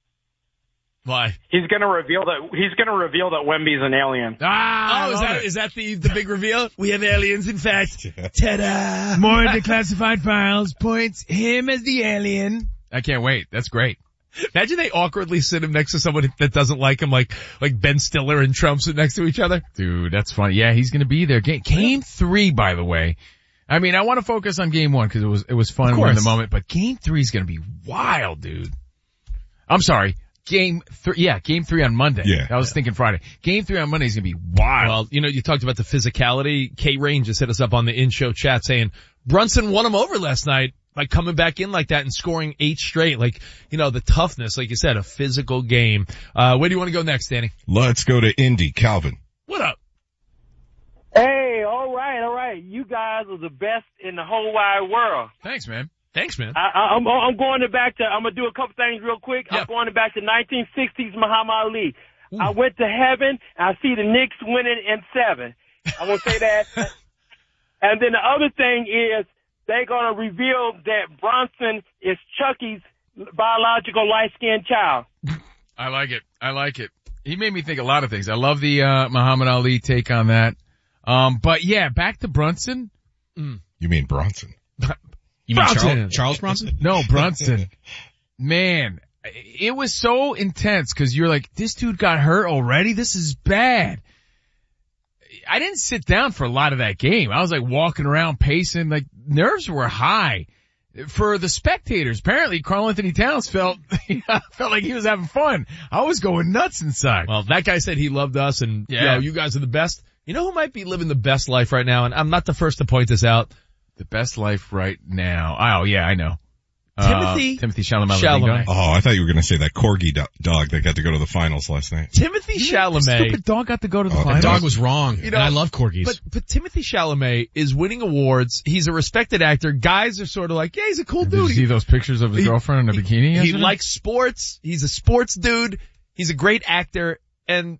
Why? He's going to reveal that, he's going to reveal that Wemby's an alien. Ah, oh, is that, is that the, the big reveal? We have aliens, in fact. Ta-da! More declassified files points him as the alien. I can't wait. That's great. Imagine they awkwardly sit him next to someone that doesn't like him, like, like Ben Stiller and Trump sit next to each other. Dude, that's funny. Yeah, he's gonna be there. Game, game three, by the way. I mean, I want to focus on game one because it was, it was fun in the moment, but game three is gonna be wild, dude. I'm sorry. Game three, yeah, game three on Monday. Yeah. I was thinking Friday. Game three on Monday is gonna be wild. Well, you know, you talked about the physicality. Kate Rain just hit us up on the in-show chat saying Brunson won him over last night, like coming back in like that and scoring eight straight. Like, you know, the toughness, like you said, a physical game. Uh, where do you want to go next, Danny? Let's go to Indy. Calvin. What up? Hey, all right, all right. You guys are the best in the whole wide world. Thanks, man. Thanks, man. I, I, I'm, I'm going back to, I'm going to do a couple things real quick. Yep. I'm going back to nineteen sixties Muhammad Ali. Ooh. I went to heaven, and I see the Knicks winning in seven. I want to say that. And then the other thing is they're going to reveal that Bronson is Chucky's biological light-skinned child. I like it. I like it. He made me think a lot of things. I love the uh Muhammad Ali take on that. Um, but yeah, back to Brunson. Mm. You mean Bronson? You mean Bronson. Charles, Charles Bronson? No, Brunson. Man, it was so intense because you're like, this dude got hurt already? This is bad. I didn't sit down for a lot of that game. I was like walking around pacing, like nerves were high. For the spectators, apparently Karl Anthony Towns felt, felt like he was having fun. I was going nuts inside. Well, that guy said he loved us and, Yeah. yo, you guys are the best. You know who might be living the best life right now? And I'm not the first to point this out. The best life right now. Oh yeah, I know. Timothy uh, Timothy Chalamet. Chalamet. Oh, I thought you were going to say that corgi do- dog that got to go to the finals last night. Timothy The Chalamet. stupid dog got to go to the Oh, the finals. The dog was wrong. You know, and I love corgis. But, but Timothy Chalamet is winning awards. He's a respected actor. Guys are sort of like, yeah, he's a cool Did dude. you see those pictures of his He- girlfriend in a bikini He yesterday? likes sports. He's a sports dude. He's a great actor. And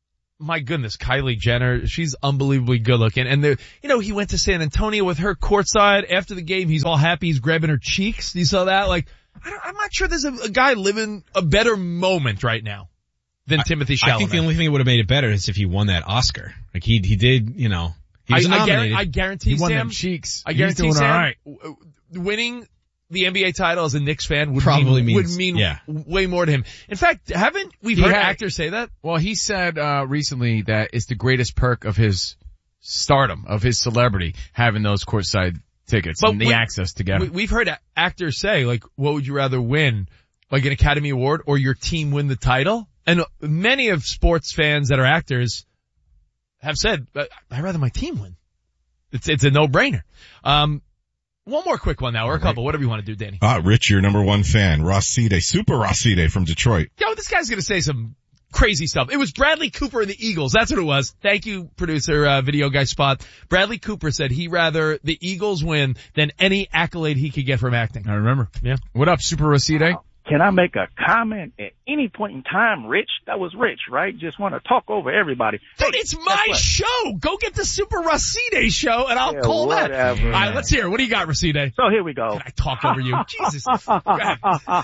my goodness, Kylie Jenner, she's unbelievably good looking. And the, you know, he went to San Antonio with her courtside. After the game, he's all happy. He's grabbing her cheeks. You saw that? Like, I don't, I'm not sure there's a, a guy living a better moment right now than I, Timothy Chalamet. I think the only thing that would have made it better is if he won that Oscar. Like he, he did, you know, he was I, I, nominated. guarantee, I guarantee He won Sam, them cheeks. I He's guarantee doing Sam, all right. w- winning the N B A title as a Knicks fan would Probably mean, means- would mean yeah. way more to him. In fact, haven't we He heard had- actors say that? Well, he said uh recently that it's the greatest perk of his stardom, of his celebrity, having those courtside tickets But and the we- access to get We, them. we've heard a- actors say, like, what would you rather win? Like an Academy Award or your team win the title? And many of sports fans that are actors have said, I'd rather my team win. It's, it's a no-brainer. Um, one more quick one now, or a couple, whatever you want to do, Danny. Ah, Rich, your number one fan, Rosside, Super Rosside from Detroit. Yo, this guy's gonna say some crazy stuff. It was Bradley Cooper and the Eagles. That's what it was. Thank you, producer, uh, video guy Spot. Bradley Cooper said he rather the Eagles win than any accolade he could get from acting. I remember. Yeah. What up, Super Roside? Can I make a comment at any point in time, Rich? That was Rich, right? Just want to talk over everybody. Dude, it's my show. Go get the Super Racide show and I'll Yeah, call that. whatever, All right, man. let's hear it. What do you got, Racide? So here we go. Can I talk over you? Jesus. Go ahead.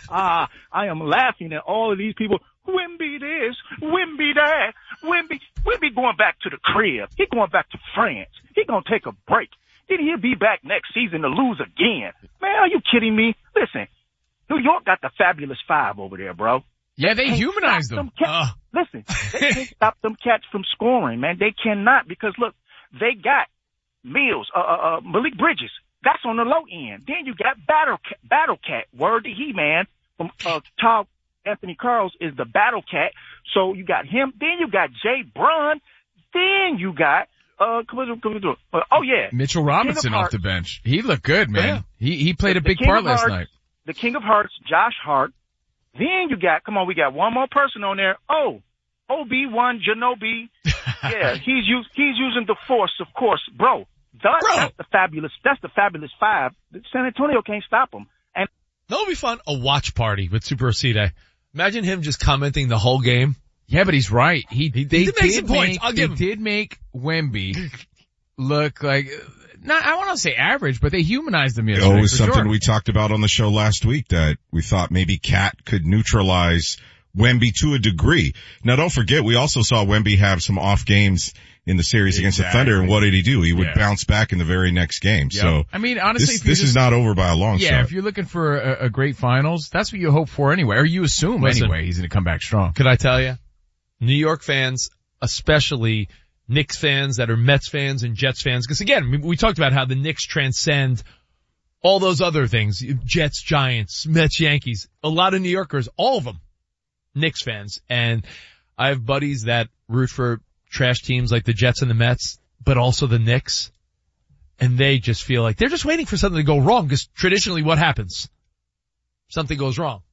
I am laughing at all of these people. Wimby this, Wimby that, Wimby, Wimby going back to the crib. He going back to France. He gonna take a break. Then he'll be back next season to lose again. Man, are you kidding me? Listen, New York got the fabulous five over there, bro. Yeah, they can't humanized stop them. Cats. Listen, they can't stop them cats from scoring, man. They cannot because look, they got Mills, uh, uh, uh, Malik Bridges. That's on the low end. Then you got Battle Cat, Battle Cat. Word to he man from uh, Tom Anthony Carls is the Battle Cat. So you got him. Then you got Jay Brun. Then you got uh, come on, come on, come on. Uh, oh yeah, Mitchell Robinson King of off Hearts. the bench. He looked good, man. Yeah. He he played a The big King part of last Hearts, night. The King of Hearts, Josh Hart. Then you got, come on, we got one more person on there. Oh, Obi-Wan Kenobi. Yeah, he's use, he's using the Force, of course, bro. That, Bro. That's the fabulous. That's the fabulous five. San Antonio can't stop them. And That would be fun. A watch party with Super Racide. Imagine him just commenting the whole game. Yeah, but he's right. He, they did did, make some points. make, I'll they give him. did make Wemby look like, not, I want to say average, but they humanized him yesterday. Oh, it was for something sure. we talked about on the show last week that we thought maybe Cat could neutralize Wemby to a degree. Now don't forget, we also saw Wemby have some off games in the series against the Thunder, and what did he do? He would Yeah. bounce back in the very next game. Yeah. So I mean, honestly, this, if you're this is just- not over by a long Yeah, shot. if you're looking for a, a great finals, that's what you hope for anyway, or you assume Listen. anyway he's going to come back strong. Could I tell you? New York fans, especially Knicks fans that are Mets fans and Jets fans, because again, we, we talked about how the Knicks transcend all those other things. Jets, Giants, Mets, Yankees. A lot of New Yorkers, all of them, Knicks fans. And I have buddies that root for trash teams like the Jets and the Mets, but also the Knicks. And they just feel like they're just waiting for something to go wrong, because traditionally what happens? Something goes wrong.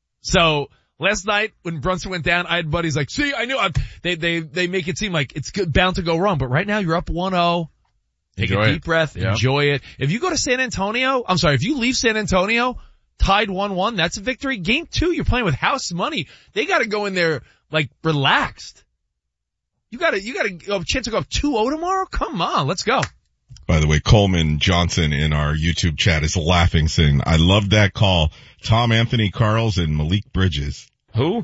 So last night when Brunson went down, I had buddies like, see, I knew I, they, they, they make it seem like it's good, bound to go wrong, but right now you're up one oh. Take Enjoy a it. deep breath, Yeah. enjoy it. If you go to San Antonio, I'm sorry, if you leave San Antonio tied one one, that's a victory. Game two, you're playing with house money. They gotta go in there like relaxed. You gotta, you gotta have a chance to go up two oh tomorrow? Come on, let's go. By the way, Coleman Johnson in our YouTube chat is laughing, saying, I love that call. Tom Anthony Carls and Malik Bridges. Who?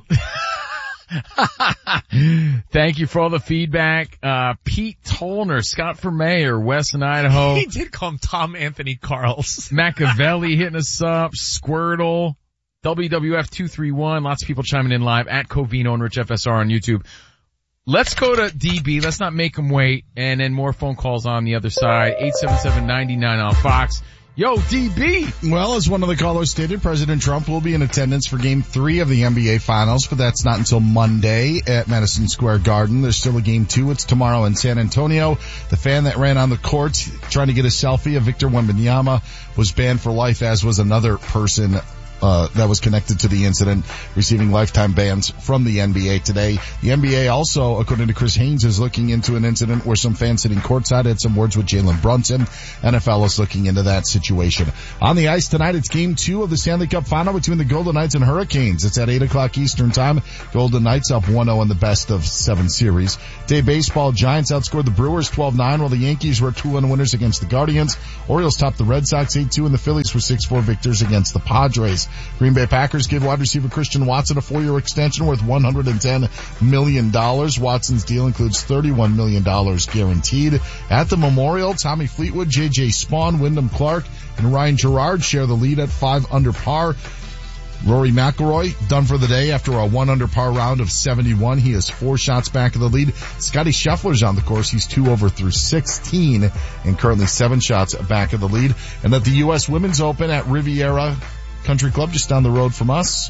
Thank you for all the feedback. Uh, Pete Tolner, Scott for Mayor, Wes in Idaho. He did call him Tom Anthony Carls. Machiavelli hitting us up, Squirtle, W W F two three one, lots of people chiming in live at Covino and Rich F S R on YouTube. Let's go to D B. Let's not make him wait. And then more phone calls on the other side. eight seven seven, nine nine on Fox. Yo, D B. Well, as one of the callers stated, President Trump will be in attendance for game three of the N B A Finals, but that's not until Monday at Madison Square Garden. There's still a game two. It's tomorrow in San Antonio. The fan that ran on the court trying to get a selfie of Victor Wembanyama was banned for life, as was another person Uh, that was connected to the incident, receiving lifetime bans from the N B A today. The N B A also, according to Chris Haynes, is looking into an incident where some fans sitting courtside had some words with Jalen Brunson. N F L is looking into that situation. On the ice tonight, it's game two of the Stanley Cup final between the Golden Knights and Hurricanes. It's at eight o'clock Eastern time. Golden Knights up one oh in the best of seven series. Day baseball, Giants outscored the Brewers twelve nine, while the Yankees were two one winners against the Guardians. Orioles topped the Red Sox eight two, and the Phillies were six four victors against the Padres. Green Bay Packers give wide receiver Christian Watson a four-year extension worth one hundred ten million dollars. Watson's deal includes thirty-one million dollars guaranteed. At the Memorial, Tommy Fleetwood, J J Spawn, Wyndham Clark, and Ryan Gerard share the lead at five under par. Rory McIlroy done for the day after a one under par round of seventy-one. He is four shots back of the lead. Scotty Scheffler's on the course. He's two over through sixteen and currently seven shots back of the lead. And at the U S Women's Open at Riviera Country Club just down the road from us,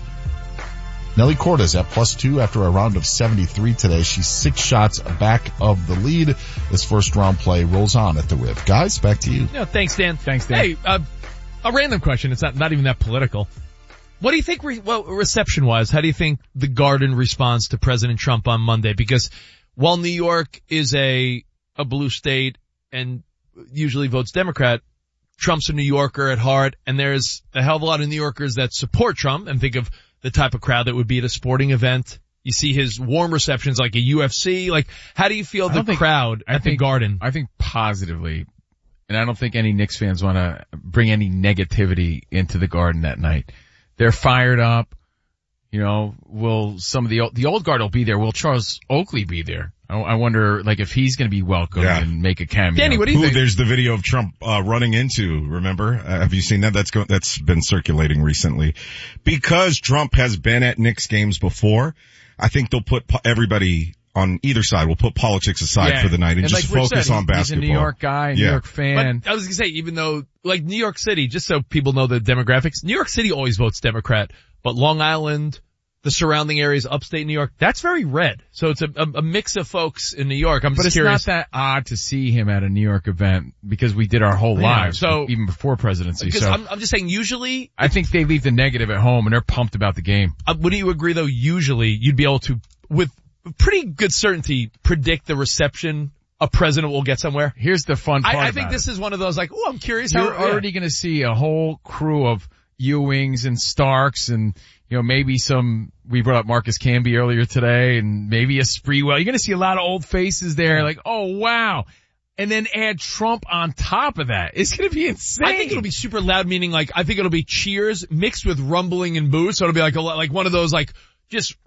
Nelly Cordes at plus two after a round of seventy-three today. She's six shots back of the lead. This first round play rolls on at the Riv. Guys, back to you. No, thanks, Dan. Thanks, Dan. Hey, uh, a random question. It's not, not even that political. What do you think, re- well, reception-wise, how do you think the Garden responds to President Trump on Monday? Because while New York is a, a blue state and usually votes Democrat, Trump's a New Yorker at heart, and there's a hell of a lot of New Yorkers that support Trump, and think of the type of crowd that would be at a sporting event. You see his warm receptions like a U F C. Like, how do you feel the think, crowd I at think, the Garden? I think positively, and I don't think any Knicks fans want to bring any negativity into the Garden that night. They're fired up. You know, will some of the old, the old guard will be there. Will Charles Oakley be there? I, I wonder, like, if he's going to be welcome yeah. and make a cameo. Danny, what do you Ooh, think? There's the video of Trump uh, running into. Remember? Uh, have you seen that? That's go- that's been circulating recently. Because Trump has been at Knicks games before, I think they'll put po- everybody on either side. We'll put politics aside yeah. for the night and, and just like focus said, on basketball. He's a New York guy, New yeah. York fan. But I was going to say, even though, like, New York City, just so people know the demographics, New York City always votes Democrat, but Long Island, the surrounding areas, upstate New York, that's very red. So it's a, a, a mix of folks in New York. I'm just but it's curious. not that odd to see him at a New York event because we did our whole Yeah, lives, so- even before presidency. Because So I'm, I'm just saying, usually, I think they leave the negative at home and they're pumped about the game. uh, wouldn't you agree though, usually you'd be able to, with pretty good certainty, predict the reception a president will get somewhere? Here's the fun part I, I about think it. this is one of those, like, oh, I'm curious You're how, already going to see a whole crew of Ewings and Starks and, you know, maybe some, we brought up Marcus Camby earlier today and maybe a Sprewell. You're going to see a lot of old faces there like, oh wow. And then add Trump on top of that. It's going to be insane. I think it'll be super loud, meaning like, I think it'll be cheers mixed with rumbling and boos. So it'll be like a, like one of those like, just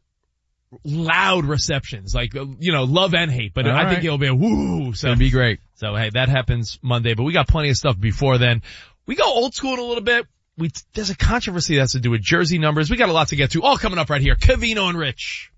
loud receptions, like, you know, love and hate, but All I right. think it'll be a woo. So It'll be great. So hey, that happens Monday, but we got plenty of stuff before then. We go old school in a little bit. We, there's a controversy that has to do with jersey numbers. We got a lot to get to, all coming up right here. Covino and Rich.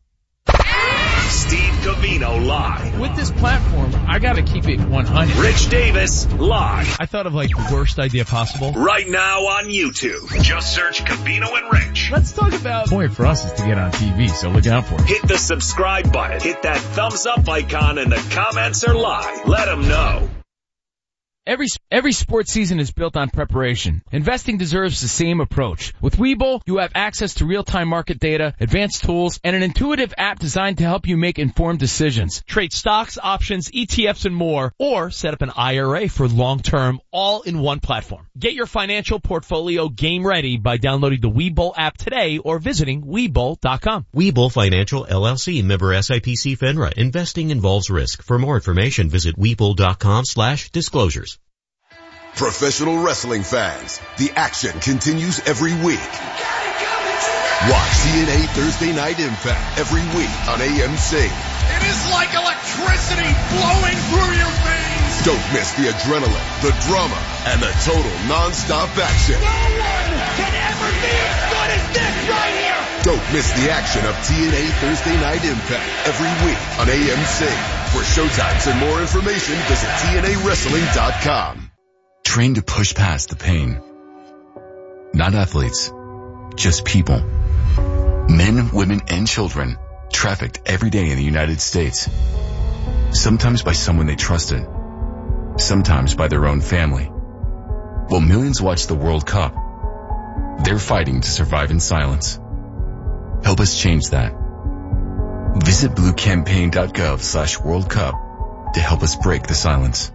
Steve Covino live. With this platform, I got to keep it one hundred. Rich Davis live. I thought of like the worst idea possible. Right now on YouTube. Just search Covino and Rich. Let's talk about. The point for us is to get on T V, so look out for it. Hit the subscribe button. Hit that thumbs up icon and the comments are live. Let them know. Every every sports season is built on preparation. Investing deserves the same approach. With Webull, you have access to real-time market data, advanced tools, and an intuitive app designed to help you make informed decisions. Trade stocks, options, E T Fs, and more, or set up an I R A for long-term, all in one platform. Get your financial portfolio game ready by downloading the Webull app today or visiting Webull dot com. Webull Financial L L C, member S I P C FINRA. Investing involves risk. For more information, visit Webull dot com slash disclosures. Professional wrestling fans, the action continues every week. Watch T N A Thursday Night Impact every week on A M C. It is like electricity flowing through your veins. Don't miss the adrenaline, the drama, and the total non-stop action. No one can ever be as good as this right here. Don't miss the action of T N A Thursday Night Impact every week on A M C. For showtimes and more information, visit T N A wrestling dot com. Train to push past the pain. Not athletes, just people. Men, women, and children trafficked every day in the United States. Sometimes by someone they trusted. Sometimes by their own family. While millions watch the World Cup, they're fighting to survive in silence. Help us change that. Visit blue campaign dot gov slash World Cup to help us break the silence.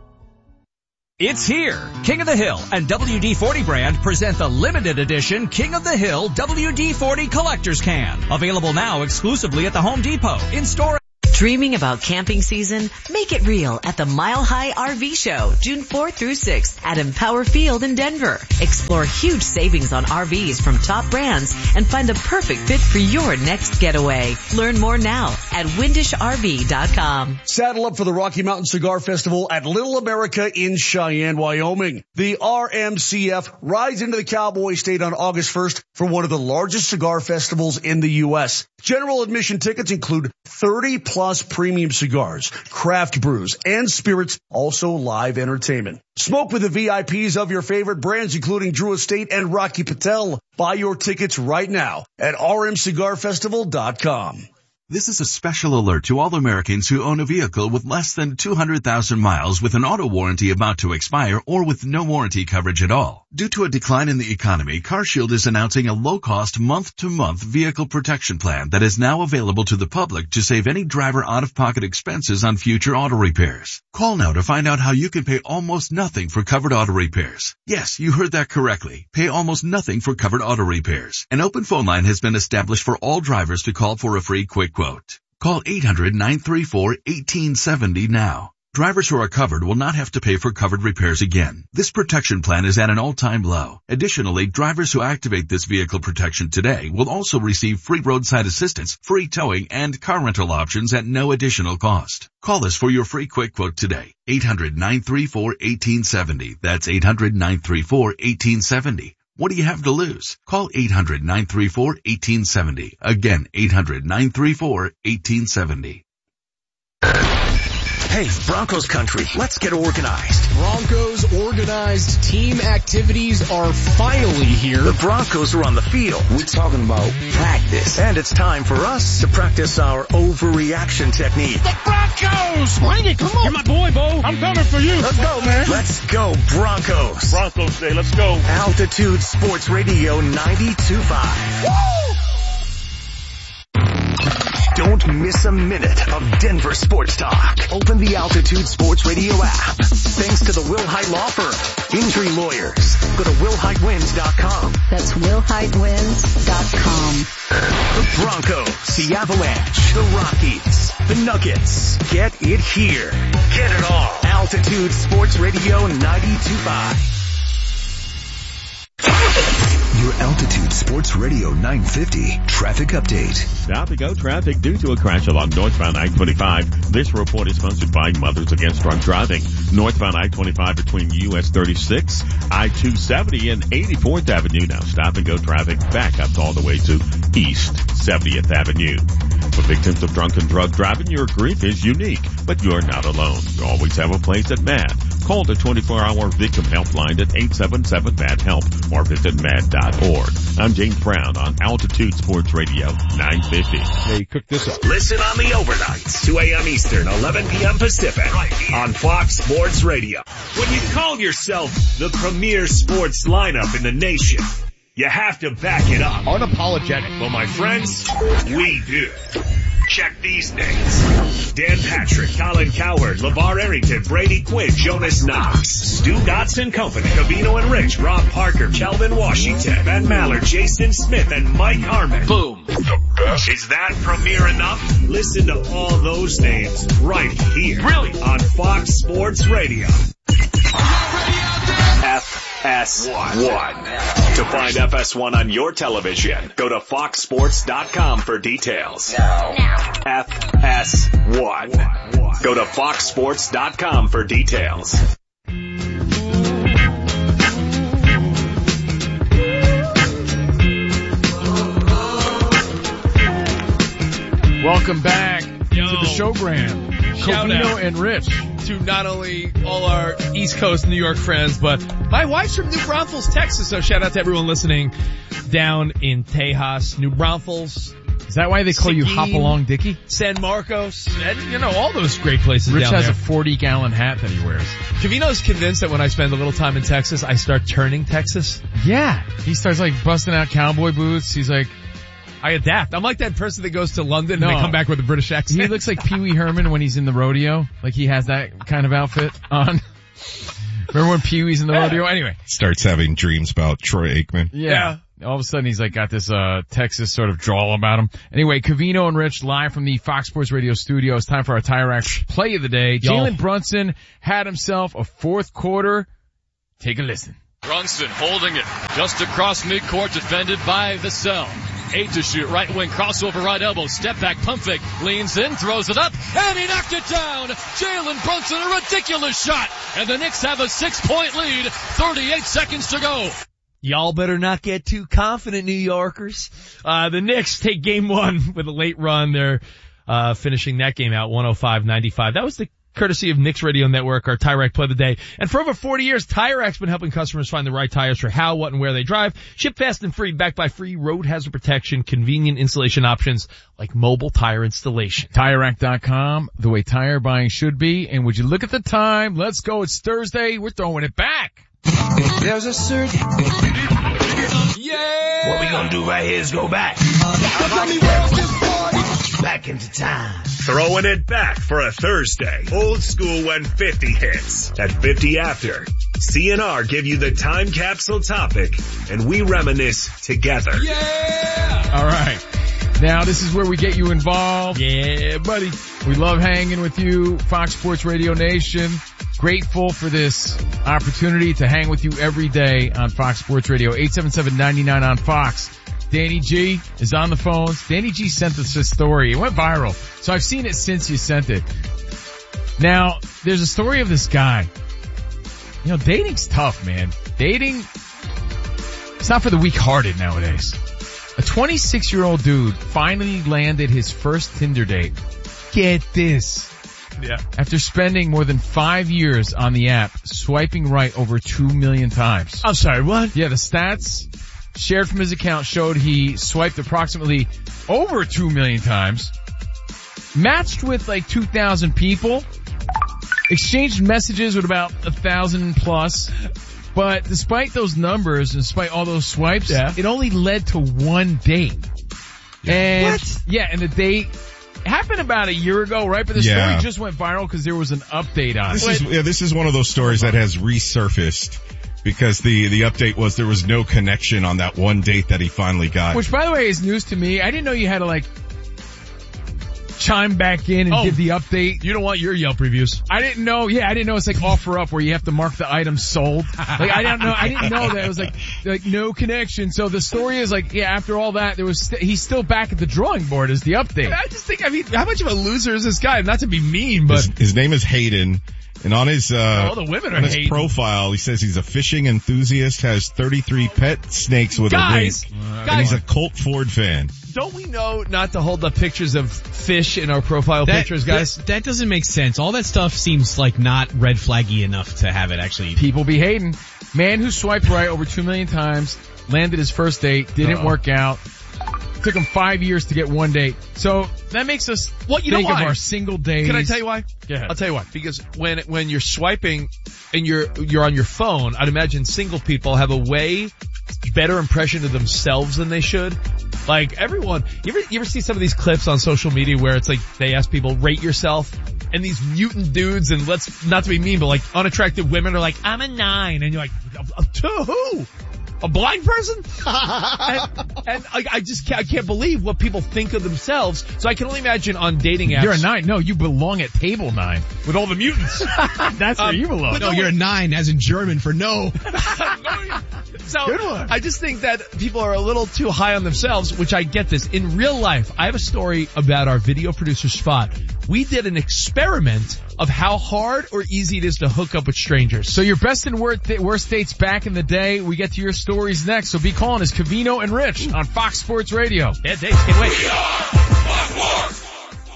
It's here. King of the Hill and W D forty brand present the limited edition King of the Hill W D forty Collector's Can. Available now exclusively at the Home Depot. In store. Dreaming about camping season? Make it real at the Mile High R V Show, June fourth through sixth at Empower Field in Denver. Explore huge savings on R Vs from top brands and find the perfect fit for your next getaway. Learn more now at windish R V dot com. Saddle up for the Rocky Mountain Cigar Festival at Little America in Cheyenne, Wyoming. The R M C F rides into the Cowboy State on August first for one of the largest cigar festivals in the U S. General admission tickets include thirty plus premium cigars, craft brews, and spirits, also live entertainment. Smoke with the V I Ps of your favorite brands, including Drew Estate and Rocky Patel. Buy your tickets right now at R M cigar festival dot com. This is a special alert to all Americans who own a vehicle with less than two hundred thousand miles with an auto warranty about to expire or with no warranty coverage at all. Due to a decline in the economy, CarShield is announcing a low-cost month-to-month vehicle protection plan that is now available to the public to save any driver out-of-pocket expenses on future auto repairs. Call now to find out how you can pay almost nothing for covered auto repairs. Yes, you heard that correctly. Pay almost nothing for covered auto repairs. An open phone line has been established for all drivers to call for a free quick quote. Call eight hundred, nine three four, one eight seven zero now. Drivers who are covered will not have to pay for covered repairs again. This protection plan is at an all-time low. Additionally, drivers who activate this vehicle protection today will also receive free roadside assistance, free towing, and car rental options at no additional cost. Call us for your free quick quote today. eight hundred, nine three four, one eight seven zero. That's eight hundred, nine three four, one eight seven zero. What do you have to lose? Call eight hundred, nine three four, one eight seven zero. Again, eight hundred, nine three four, one eight seven zero. Hey, Broncos country, let's get organized. Broncos organized team activities are finally here. The Broncos are on the field. We're talking about practice. And it's time for us to practice our overreaction technique. The Broncos! Bring it, come on. You're my boy, Bo. I'm coming for you. Let's go, man. Let's go, Broncos. Broncos Day, let's go. Altitude Sports Radio ninety-two point five. Woo! Don't miss a minute of Denver sports talk. Open the Altitude Sports Radio app. Thanks to the Will Hite Law Firm. Injury lawyers. Go to will hite wins dot com. That's will hite wins dot com. The Broncos, the Avalanche, the Rockies, the Nuggets. Get it here. Get it all. Altitude Sports Radio ninety-two point five. Your Altitude Sports Radio nine fifty traffic update. Stop and go traffic due to a crash along northbound I twenty-five. This report is sponsored by Mothers Against Drunk Driving. Northbound I twenty-five between U S thirty-six, I two seventy, and eighty-fourth Avenue. Now stop and go traffic backups all the way to East seventieth Avenue. For victims of drunken drug driving, your grief is unique, but you're not alone. You always have a place at M A D. Call the twenty-four hour victim helpline at eight seven seven, M A D HELP or visit M A D dot org. I'm James Brown on Altitude Sports Radio nine fifty. Hey, cook this up. Listen on the overnights, two a.m. Eastern, eleven p.m. Pacific, right on Fox Sports Radio. When you call yourself the premier sports lineup in the nation, you have to back it up. Unapologetic. Well, my friends, we do. Check these names. Dan Patrick, Colin Cowherd, LeVar Arrington, Brady Quinn, Jonas Knox, Stu Dotson Company, Cavino and Rich, Rob Parker, Kelvin Washington, Ben Maller, Jason Smith, and Mike Harmon. Boom. The best. Is that premier enough? Listen to all those names right here. Really? On Fox Sports Radio. F S one. To find F S one on your television, go to fox sports dot com for details. Now. F S one. Go to fox sports dot com for details. Welcome back Yo. to the showgram. Shout Covino out and Rich. to not only all our East Coast New York friends, but my wife's from New Braunfels, Texas, so shout out to everyone listening down in Tejas, New Braunfels. Is that why they call you Hop Along Dickie? San Marcos, and, you know, all those great places Rich down has there. a forty gallon hat that he wears. Covino's convinced that when I spend a little time in Texas, I start turning Texas. Yeah. He starts like busting out cowboy boots. He's like, I adapt. I'm like that person that goes to London No. and they come back with a British accent. he looks like Pee Wee Herman when he's in the rodeo. Like he has that kind of outfit on. Remember when Pee Wee's in the rodeo? Anyway. Starts having dreams about Troy Aikman. Yeah. All of a sudden he's like got this, uh, Texas sort of drawl about him. Anyway, Covino and Rich live from the Fox Sports Radio studio. It's time for our Tire Rack play of the day. Jalen Brunson had himself a fourth quarter. Take a listen. Brunson holding it just across midcourt, defended by Vassell. Eight to shoot, right wing, crossover, right elbow, step back, pump fake, leans in, throws it up, and he knocked it down. Jalen Brunson, a ridiculous shot, and the Knicks have a six-point lead, thirty-eight seconds to go. Y'all better not get too confident, New Yorkers. Uh, the Knicks take game one with a late run. They're, uh, finishing that game out one oh five ninety-five. That was the courtesy of Knicks Radio Network, our Tire Rack play of the day. And for over forty years, Tire Rack's been helping customers find the right tires for how, what, and where they drive. Ship fast and free, backed by free road hazard protection, convenient installation options like mobile tire installation. Tire Rack dot com, the way tire buying should be. And would you look at the time? Let's go. It's Thursday. We're throwing it back. There's a surge. Yeah! What we gonna do right here is go back. Back into time. Throwing it back for a Thursday. Old school when fifty hits. At fifty after, C N R give you the time capsule topic, and we reminisce together. Yeah! All right. Now this is where we get you involved. Yeah, buddy. We love hanging with you, Fox Sports Radio Nation. Grateful for this opportunity to hang with you every day on Fox Sports Radio. eight seven seven, nine nine on Fox. Danny G is on the phones. Danny G sent us this story. It went viral. So I've seen it since you sent it. Now, there's a story of this guy. You know, dating's tough, man. Dating, it's not for the weak-hearted nowadays. A twenty-six year old dude finally landed his first Tinder date. Get this. Yeah. After spending more than five years on the app, swiping right over two million times. I'm sorry, what? Yeah, the stats shared from his account showed he swiped approximately over two million times, matched with like two thousand people, exchanged messages with about a thousand plus. But despite those numbers, and despite all those swipes, yeah. it only led to one date. And what? Yeah, and the date happened about a year ago, right? But the Yeah. story just went viral because there was an update on This it. is, yeah, this is one of those stories that has resurfaced because the, the update was there was no connection on that one date that he finally got. Which, by the way, is news to me. I didn't know you had to like chime back in and Oh. give the update. You don't want your Yelp reviews. I didn't know. Yeah, I didn't know it's like offer up where you have to mark the item sold. Like I don't know. I didn't know that it was like like no connection. So the story is like, yeah, after all that, there was st- he's still back at the drawing board as the update. I just think, I mean, how much of a loser is this guy? Not to be mean, but his, his name is Hayden. And on his, uh, all the women are on his hating. profile, he says he's a fishing enthusiast, has thirty-three pet snakes with Guys, a wink, guys. and he's a Colt Ford fan. don't we know not to hold up pictures of fish in our profile That- pictures, guys? That, that doesn't make sense. All that stuff seems like not red flaggy enough to have it actually. People be hating. Man who swiped right over two million times, landed his first date, didn't Uh-oh. work out. Took him five years to get one date. So that makes us Well, you know think why? of our single days. Can I tell you why? Yeah. I'll tell you why. Because when when you're swiping and you're you're on your phone, I'd imagine single people have a way better impression of themselves than they should. Like everyone, you ever you ever see some of these clips on social media where it's like they ask people rate yourself, and these mutant dudes, and let's not to be mean, but like unattractive women are like, I'm a nine, and you're like, to who? A blind person? and and I, I just can't, I can't believe what people think of themselves. So I can only imagine on dating apps. You're a nine. No, you belong at table nine with all the mutants. That's where Um, you belong. but No, you're a nine, as in German for no. So Good one. I just think that people are a little too high on themselves, which I get this. In real life, I have a story about our video producer Spot. We did an experiment of how hard or easy it is to hook up with strangers. So your best and worst, worst dates back in the day. We get to your stories next. So be calling us Covino and Rich on Fox Sports Radio. Bad dates, can't wait.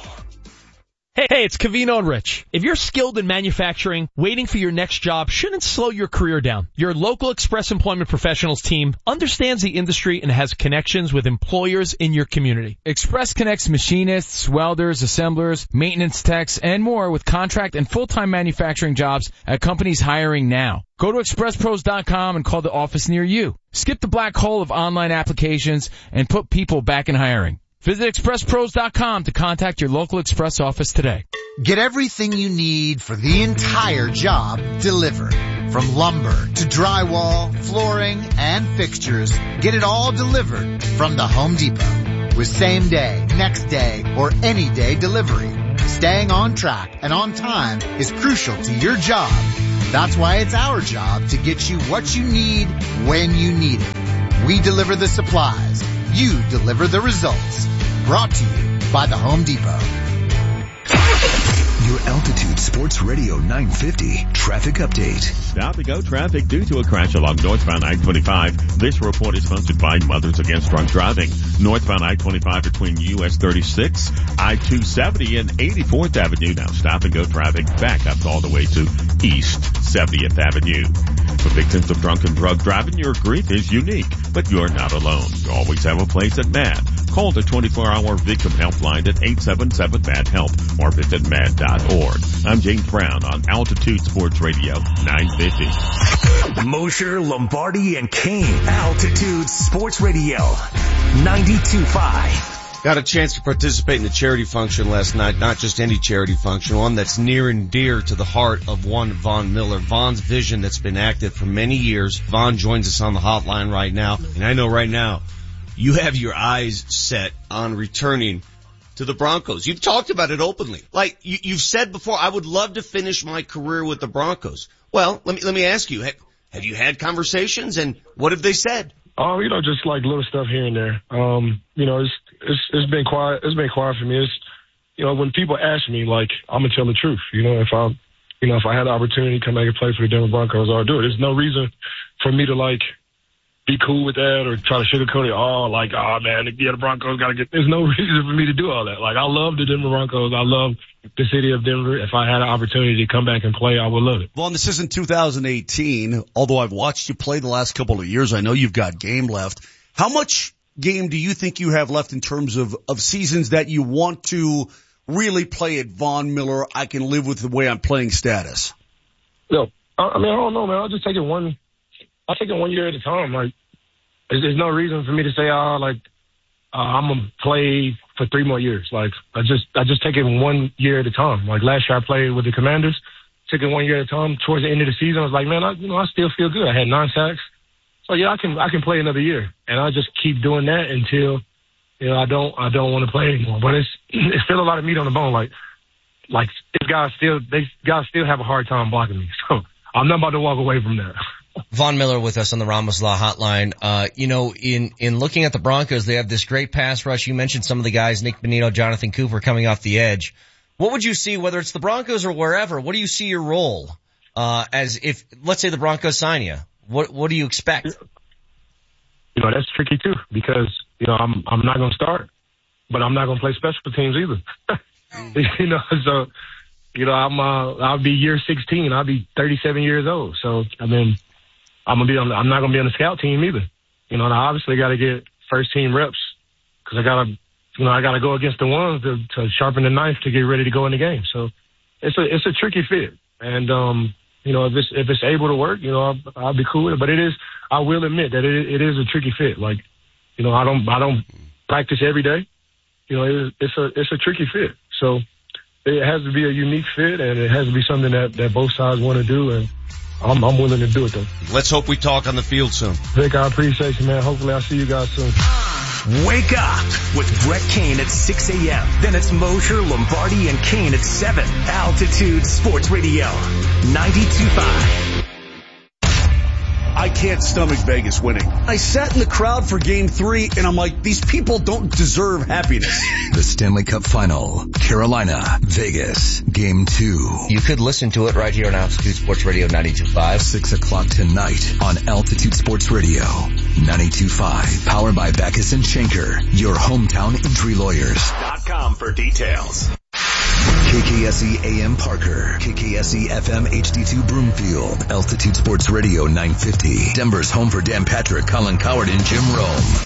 Hey, it's Covino and Rich. If you're skilled in manufacturing, waiting for your next job shouldn't slow your career down. Your local Express Employment Professionals team understands the industry and has connections with employers in your community. Express connects machinists, welders, assemblers, maintenance techs, and more with contract and full-time manufacturing jobs at companies hiring now. Go to express pros dot com and call the office near you. Skip the black hole of online applications and put people back in hiring. Visit express pros dot com to contact your local Express office today. Get everything you need for the entire job delivered. From lumber to drywall, flooring, and fixtures, get it all delivered from the Home Depot. With same day, next day, or any day delivery. Staying on track and on time is crucial to your job. That's why it's our job to get you what you need when you need it. We deliver the supplies. You deliver the results. Brought to you by the Home Depot. Your Altitude Sports Radio nine fifty traffic update. Stop and go traffic due to a crash along northbound I twenty-five. This report is sponsored by Mothers Against Drunk Driving. Northbound I twenty-five between U S thirty-six, I two seventy, and eighty-fourth Avenue. Now stop and go traffic back up all the way to East seventieth Avenue. For victims of drunk and drug driving, your grief is unique, but you're not alone. You always have a place at M A D. Call the twenty-four hour victim helpline at eight seven seven M A D HELP or visit M A D dot org. I'm James Brown on Altitude Sports Radio nine fifty. Mosher, Lombardi, and Kane. Altitude Sports Radio ninety-two point five. Got a chance to participate in the charity function last night, not just any charity function, one that's near and dear to the heart of one Von Miller. Von's vision that's been active for many years. Von joins us on the hotline right now, and I know right now you have your eyes set on returning to the Broncos. You've talked about it openly. Like, you, you've said before, I would love to finish my career with the Broncos. Well, let me, let me ask you, have, have you had conversations, and what have they said? Oh, you know, just like little stuff here and there. Um, you know, it's, it's, it's been quiet, it's been quiet for me. It's, you know, when people ask me, like, I'm gonna tell the truth. You know, if I, you know, if I had the opportunity to come back and play for the Denver Broncos, I'll do it. There's no reason for me to, like, be cool with that or try to sugarcoat it. Oh, like, oh man, yeah, the Broncos gotta get, there's no reason for me to do all that. Like, I love the Denver Broncos. I love the city of Denver. If I had an opportunity to come back and play, I would love it. Well, this isn't two thousand eighteen, although I've watched you play the last couple of years. I know you've got game left. How much game do you think you have left in terms of, of seasons that you want to really play at Von Miller? I can live with the way I'm playing status. No, I, I mean, I don't know, man. I'll just take it one, I'll take it one year at a time. Like, there's, there's no reason for me to say, oh, like, uh, I'm going to play for three more years. Like, I just, I just take it one year at a time. Like, last year I played with the Commanders, took it one year at a time. Towards the end of the season, I was like, man, I, you know, I still feel good. I had nine sacks. So yeah, I can, I can play another year. And I just keep doing that until, you know, I don't, I don't want to play anymore. But it's, it's still a lot of meat on the bone. Like, like, these guys still, they guys still have a hard time blocking me. So I'm not about to walk away from that. Von Miller with us on the Ramos Law Hotline. Uh, you know, in, in looking at the Broncos, they have this great pass rush. You mentioned some of the guys, Nick Bonito, Jonathan Cooper coming off the edge. What would you see, whether it's the Broncos or wherever, what do you see your role, uh, as if, let's say the Broncos sign you? What, what do you expect? You know, that's tricky too, because, you know, I'm, I'm not going to start, but I'm not going to play special teams either. You know, so, you know, I'm, uh, I'll be year sixteen. I'll be thirty-seven years old. So, I mean, I'm gonna be on. The, I'm not gonna be on the scout team either. You know, and I obviously got to get first team reps because I gotta, you know, I gotta go against the ones to, to sharpen the knife to get ready to go in the game. So it's a it's a tricky fit, and um, you know, if it's if it's able to work, you know, I'll, I'll be cool with it. But it is, I will admit that it it is a tricky fit. Like, you know, I don't I don't practice every day. You know, it is, it's a it's a tricky fit. So it has to be a unique fit, and it has to be something that that both sides want to do, and I'm, I'm willing to do it, though. Let's hope we talk on the field soon. Vic, I appreciate you, man. Hopefully I'll see you guys soon. Wake up with Brett Kane at six a.m. Then it's Mosher, Lombardi, and Kane at seven. Altitude Sports Radio ninety-two point five. I can't stomach Vegas winning. I sat in the crowd for game three, and I'm like, these people don't deserve happiness. The Stanley Cup Final, Carolina, Vegas, game two. You could listen to it right here on Altitude Sports Radio ninety-two point five. Six o'clock tonight on Altitude Sports Radio ninety-two point five. Powered by Backus and Schenker, your hometown injury lawyers. Dot com for details. K K K S E A M Parker, K K S E F M H D two Broomfield, Altitude Sports Radio nine fifty, Denver's home for Dan Patrick, Colin Coward, and Jim Rome.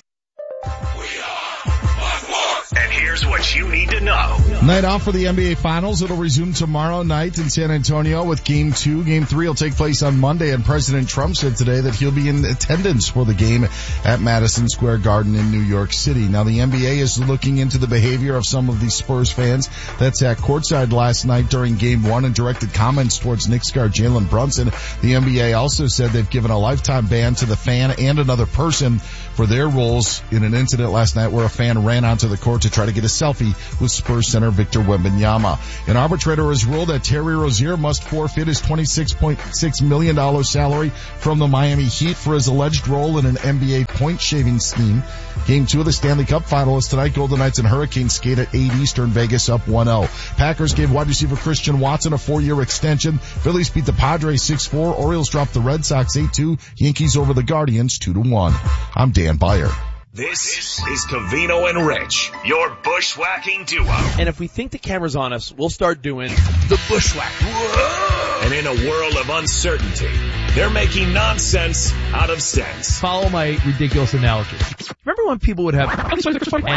And here's what you need to know. Night off for the N B A Finals. It'll resume tomorrow night in San Antonio with Game two. Game three will take place on Monday, and President Trump said today that he'll be in attendance for the game at Madison Square Garden in New York City. Now, the N B A is looking into the behavior of some of the Spurs fans that sat courtside last night during Game one and directed comments towards Knicks guard Jalen Brunson. The N B A also said they've given a lifetime ban to the fan and another person for their roles in an incident last night where a fan ran onto the court to try to get a selfie with Spurs center Victor Wembanyama. An arbitrator has ruled that Terry Rozier must forfeit his twenty-six point six million dollars salary from the Miami Heat for his alleged role in an N B A point shaving scheme. Game two of the Stanley Cup final is tonight. Golden Knights and Hurricanes skate at eight Eastern, Vegas up one oh. Packers gave wide receiver Christian Watson a four-year extension. Phillies beat the Padres six four. Orioles dropped the Red Sox eight two. Yankees over the Guardians two to one. I'm Dan Byer. This is Covino and Rich, your bushwhacking duo. And if we think the camera's on us, we'll start doing the bushwhack. Whoa! And in a world of uncertainty, they're making nonsense out of sense. Follow my ridiculous analogy. Remember when people would have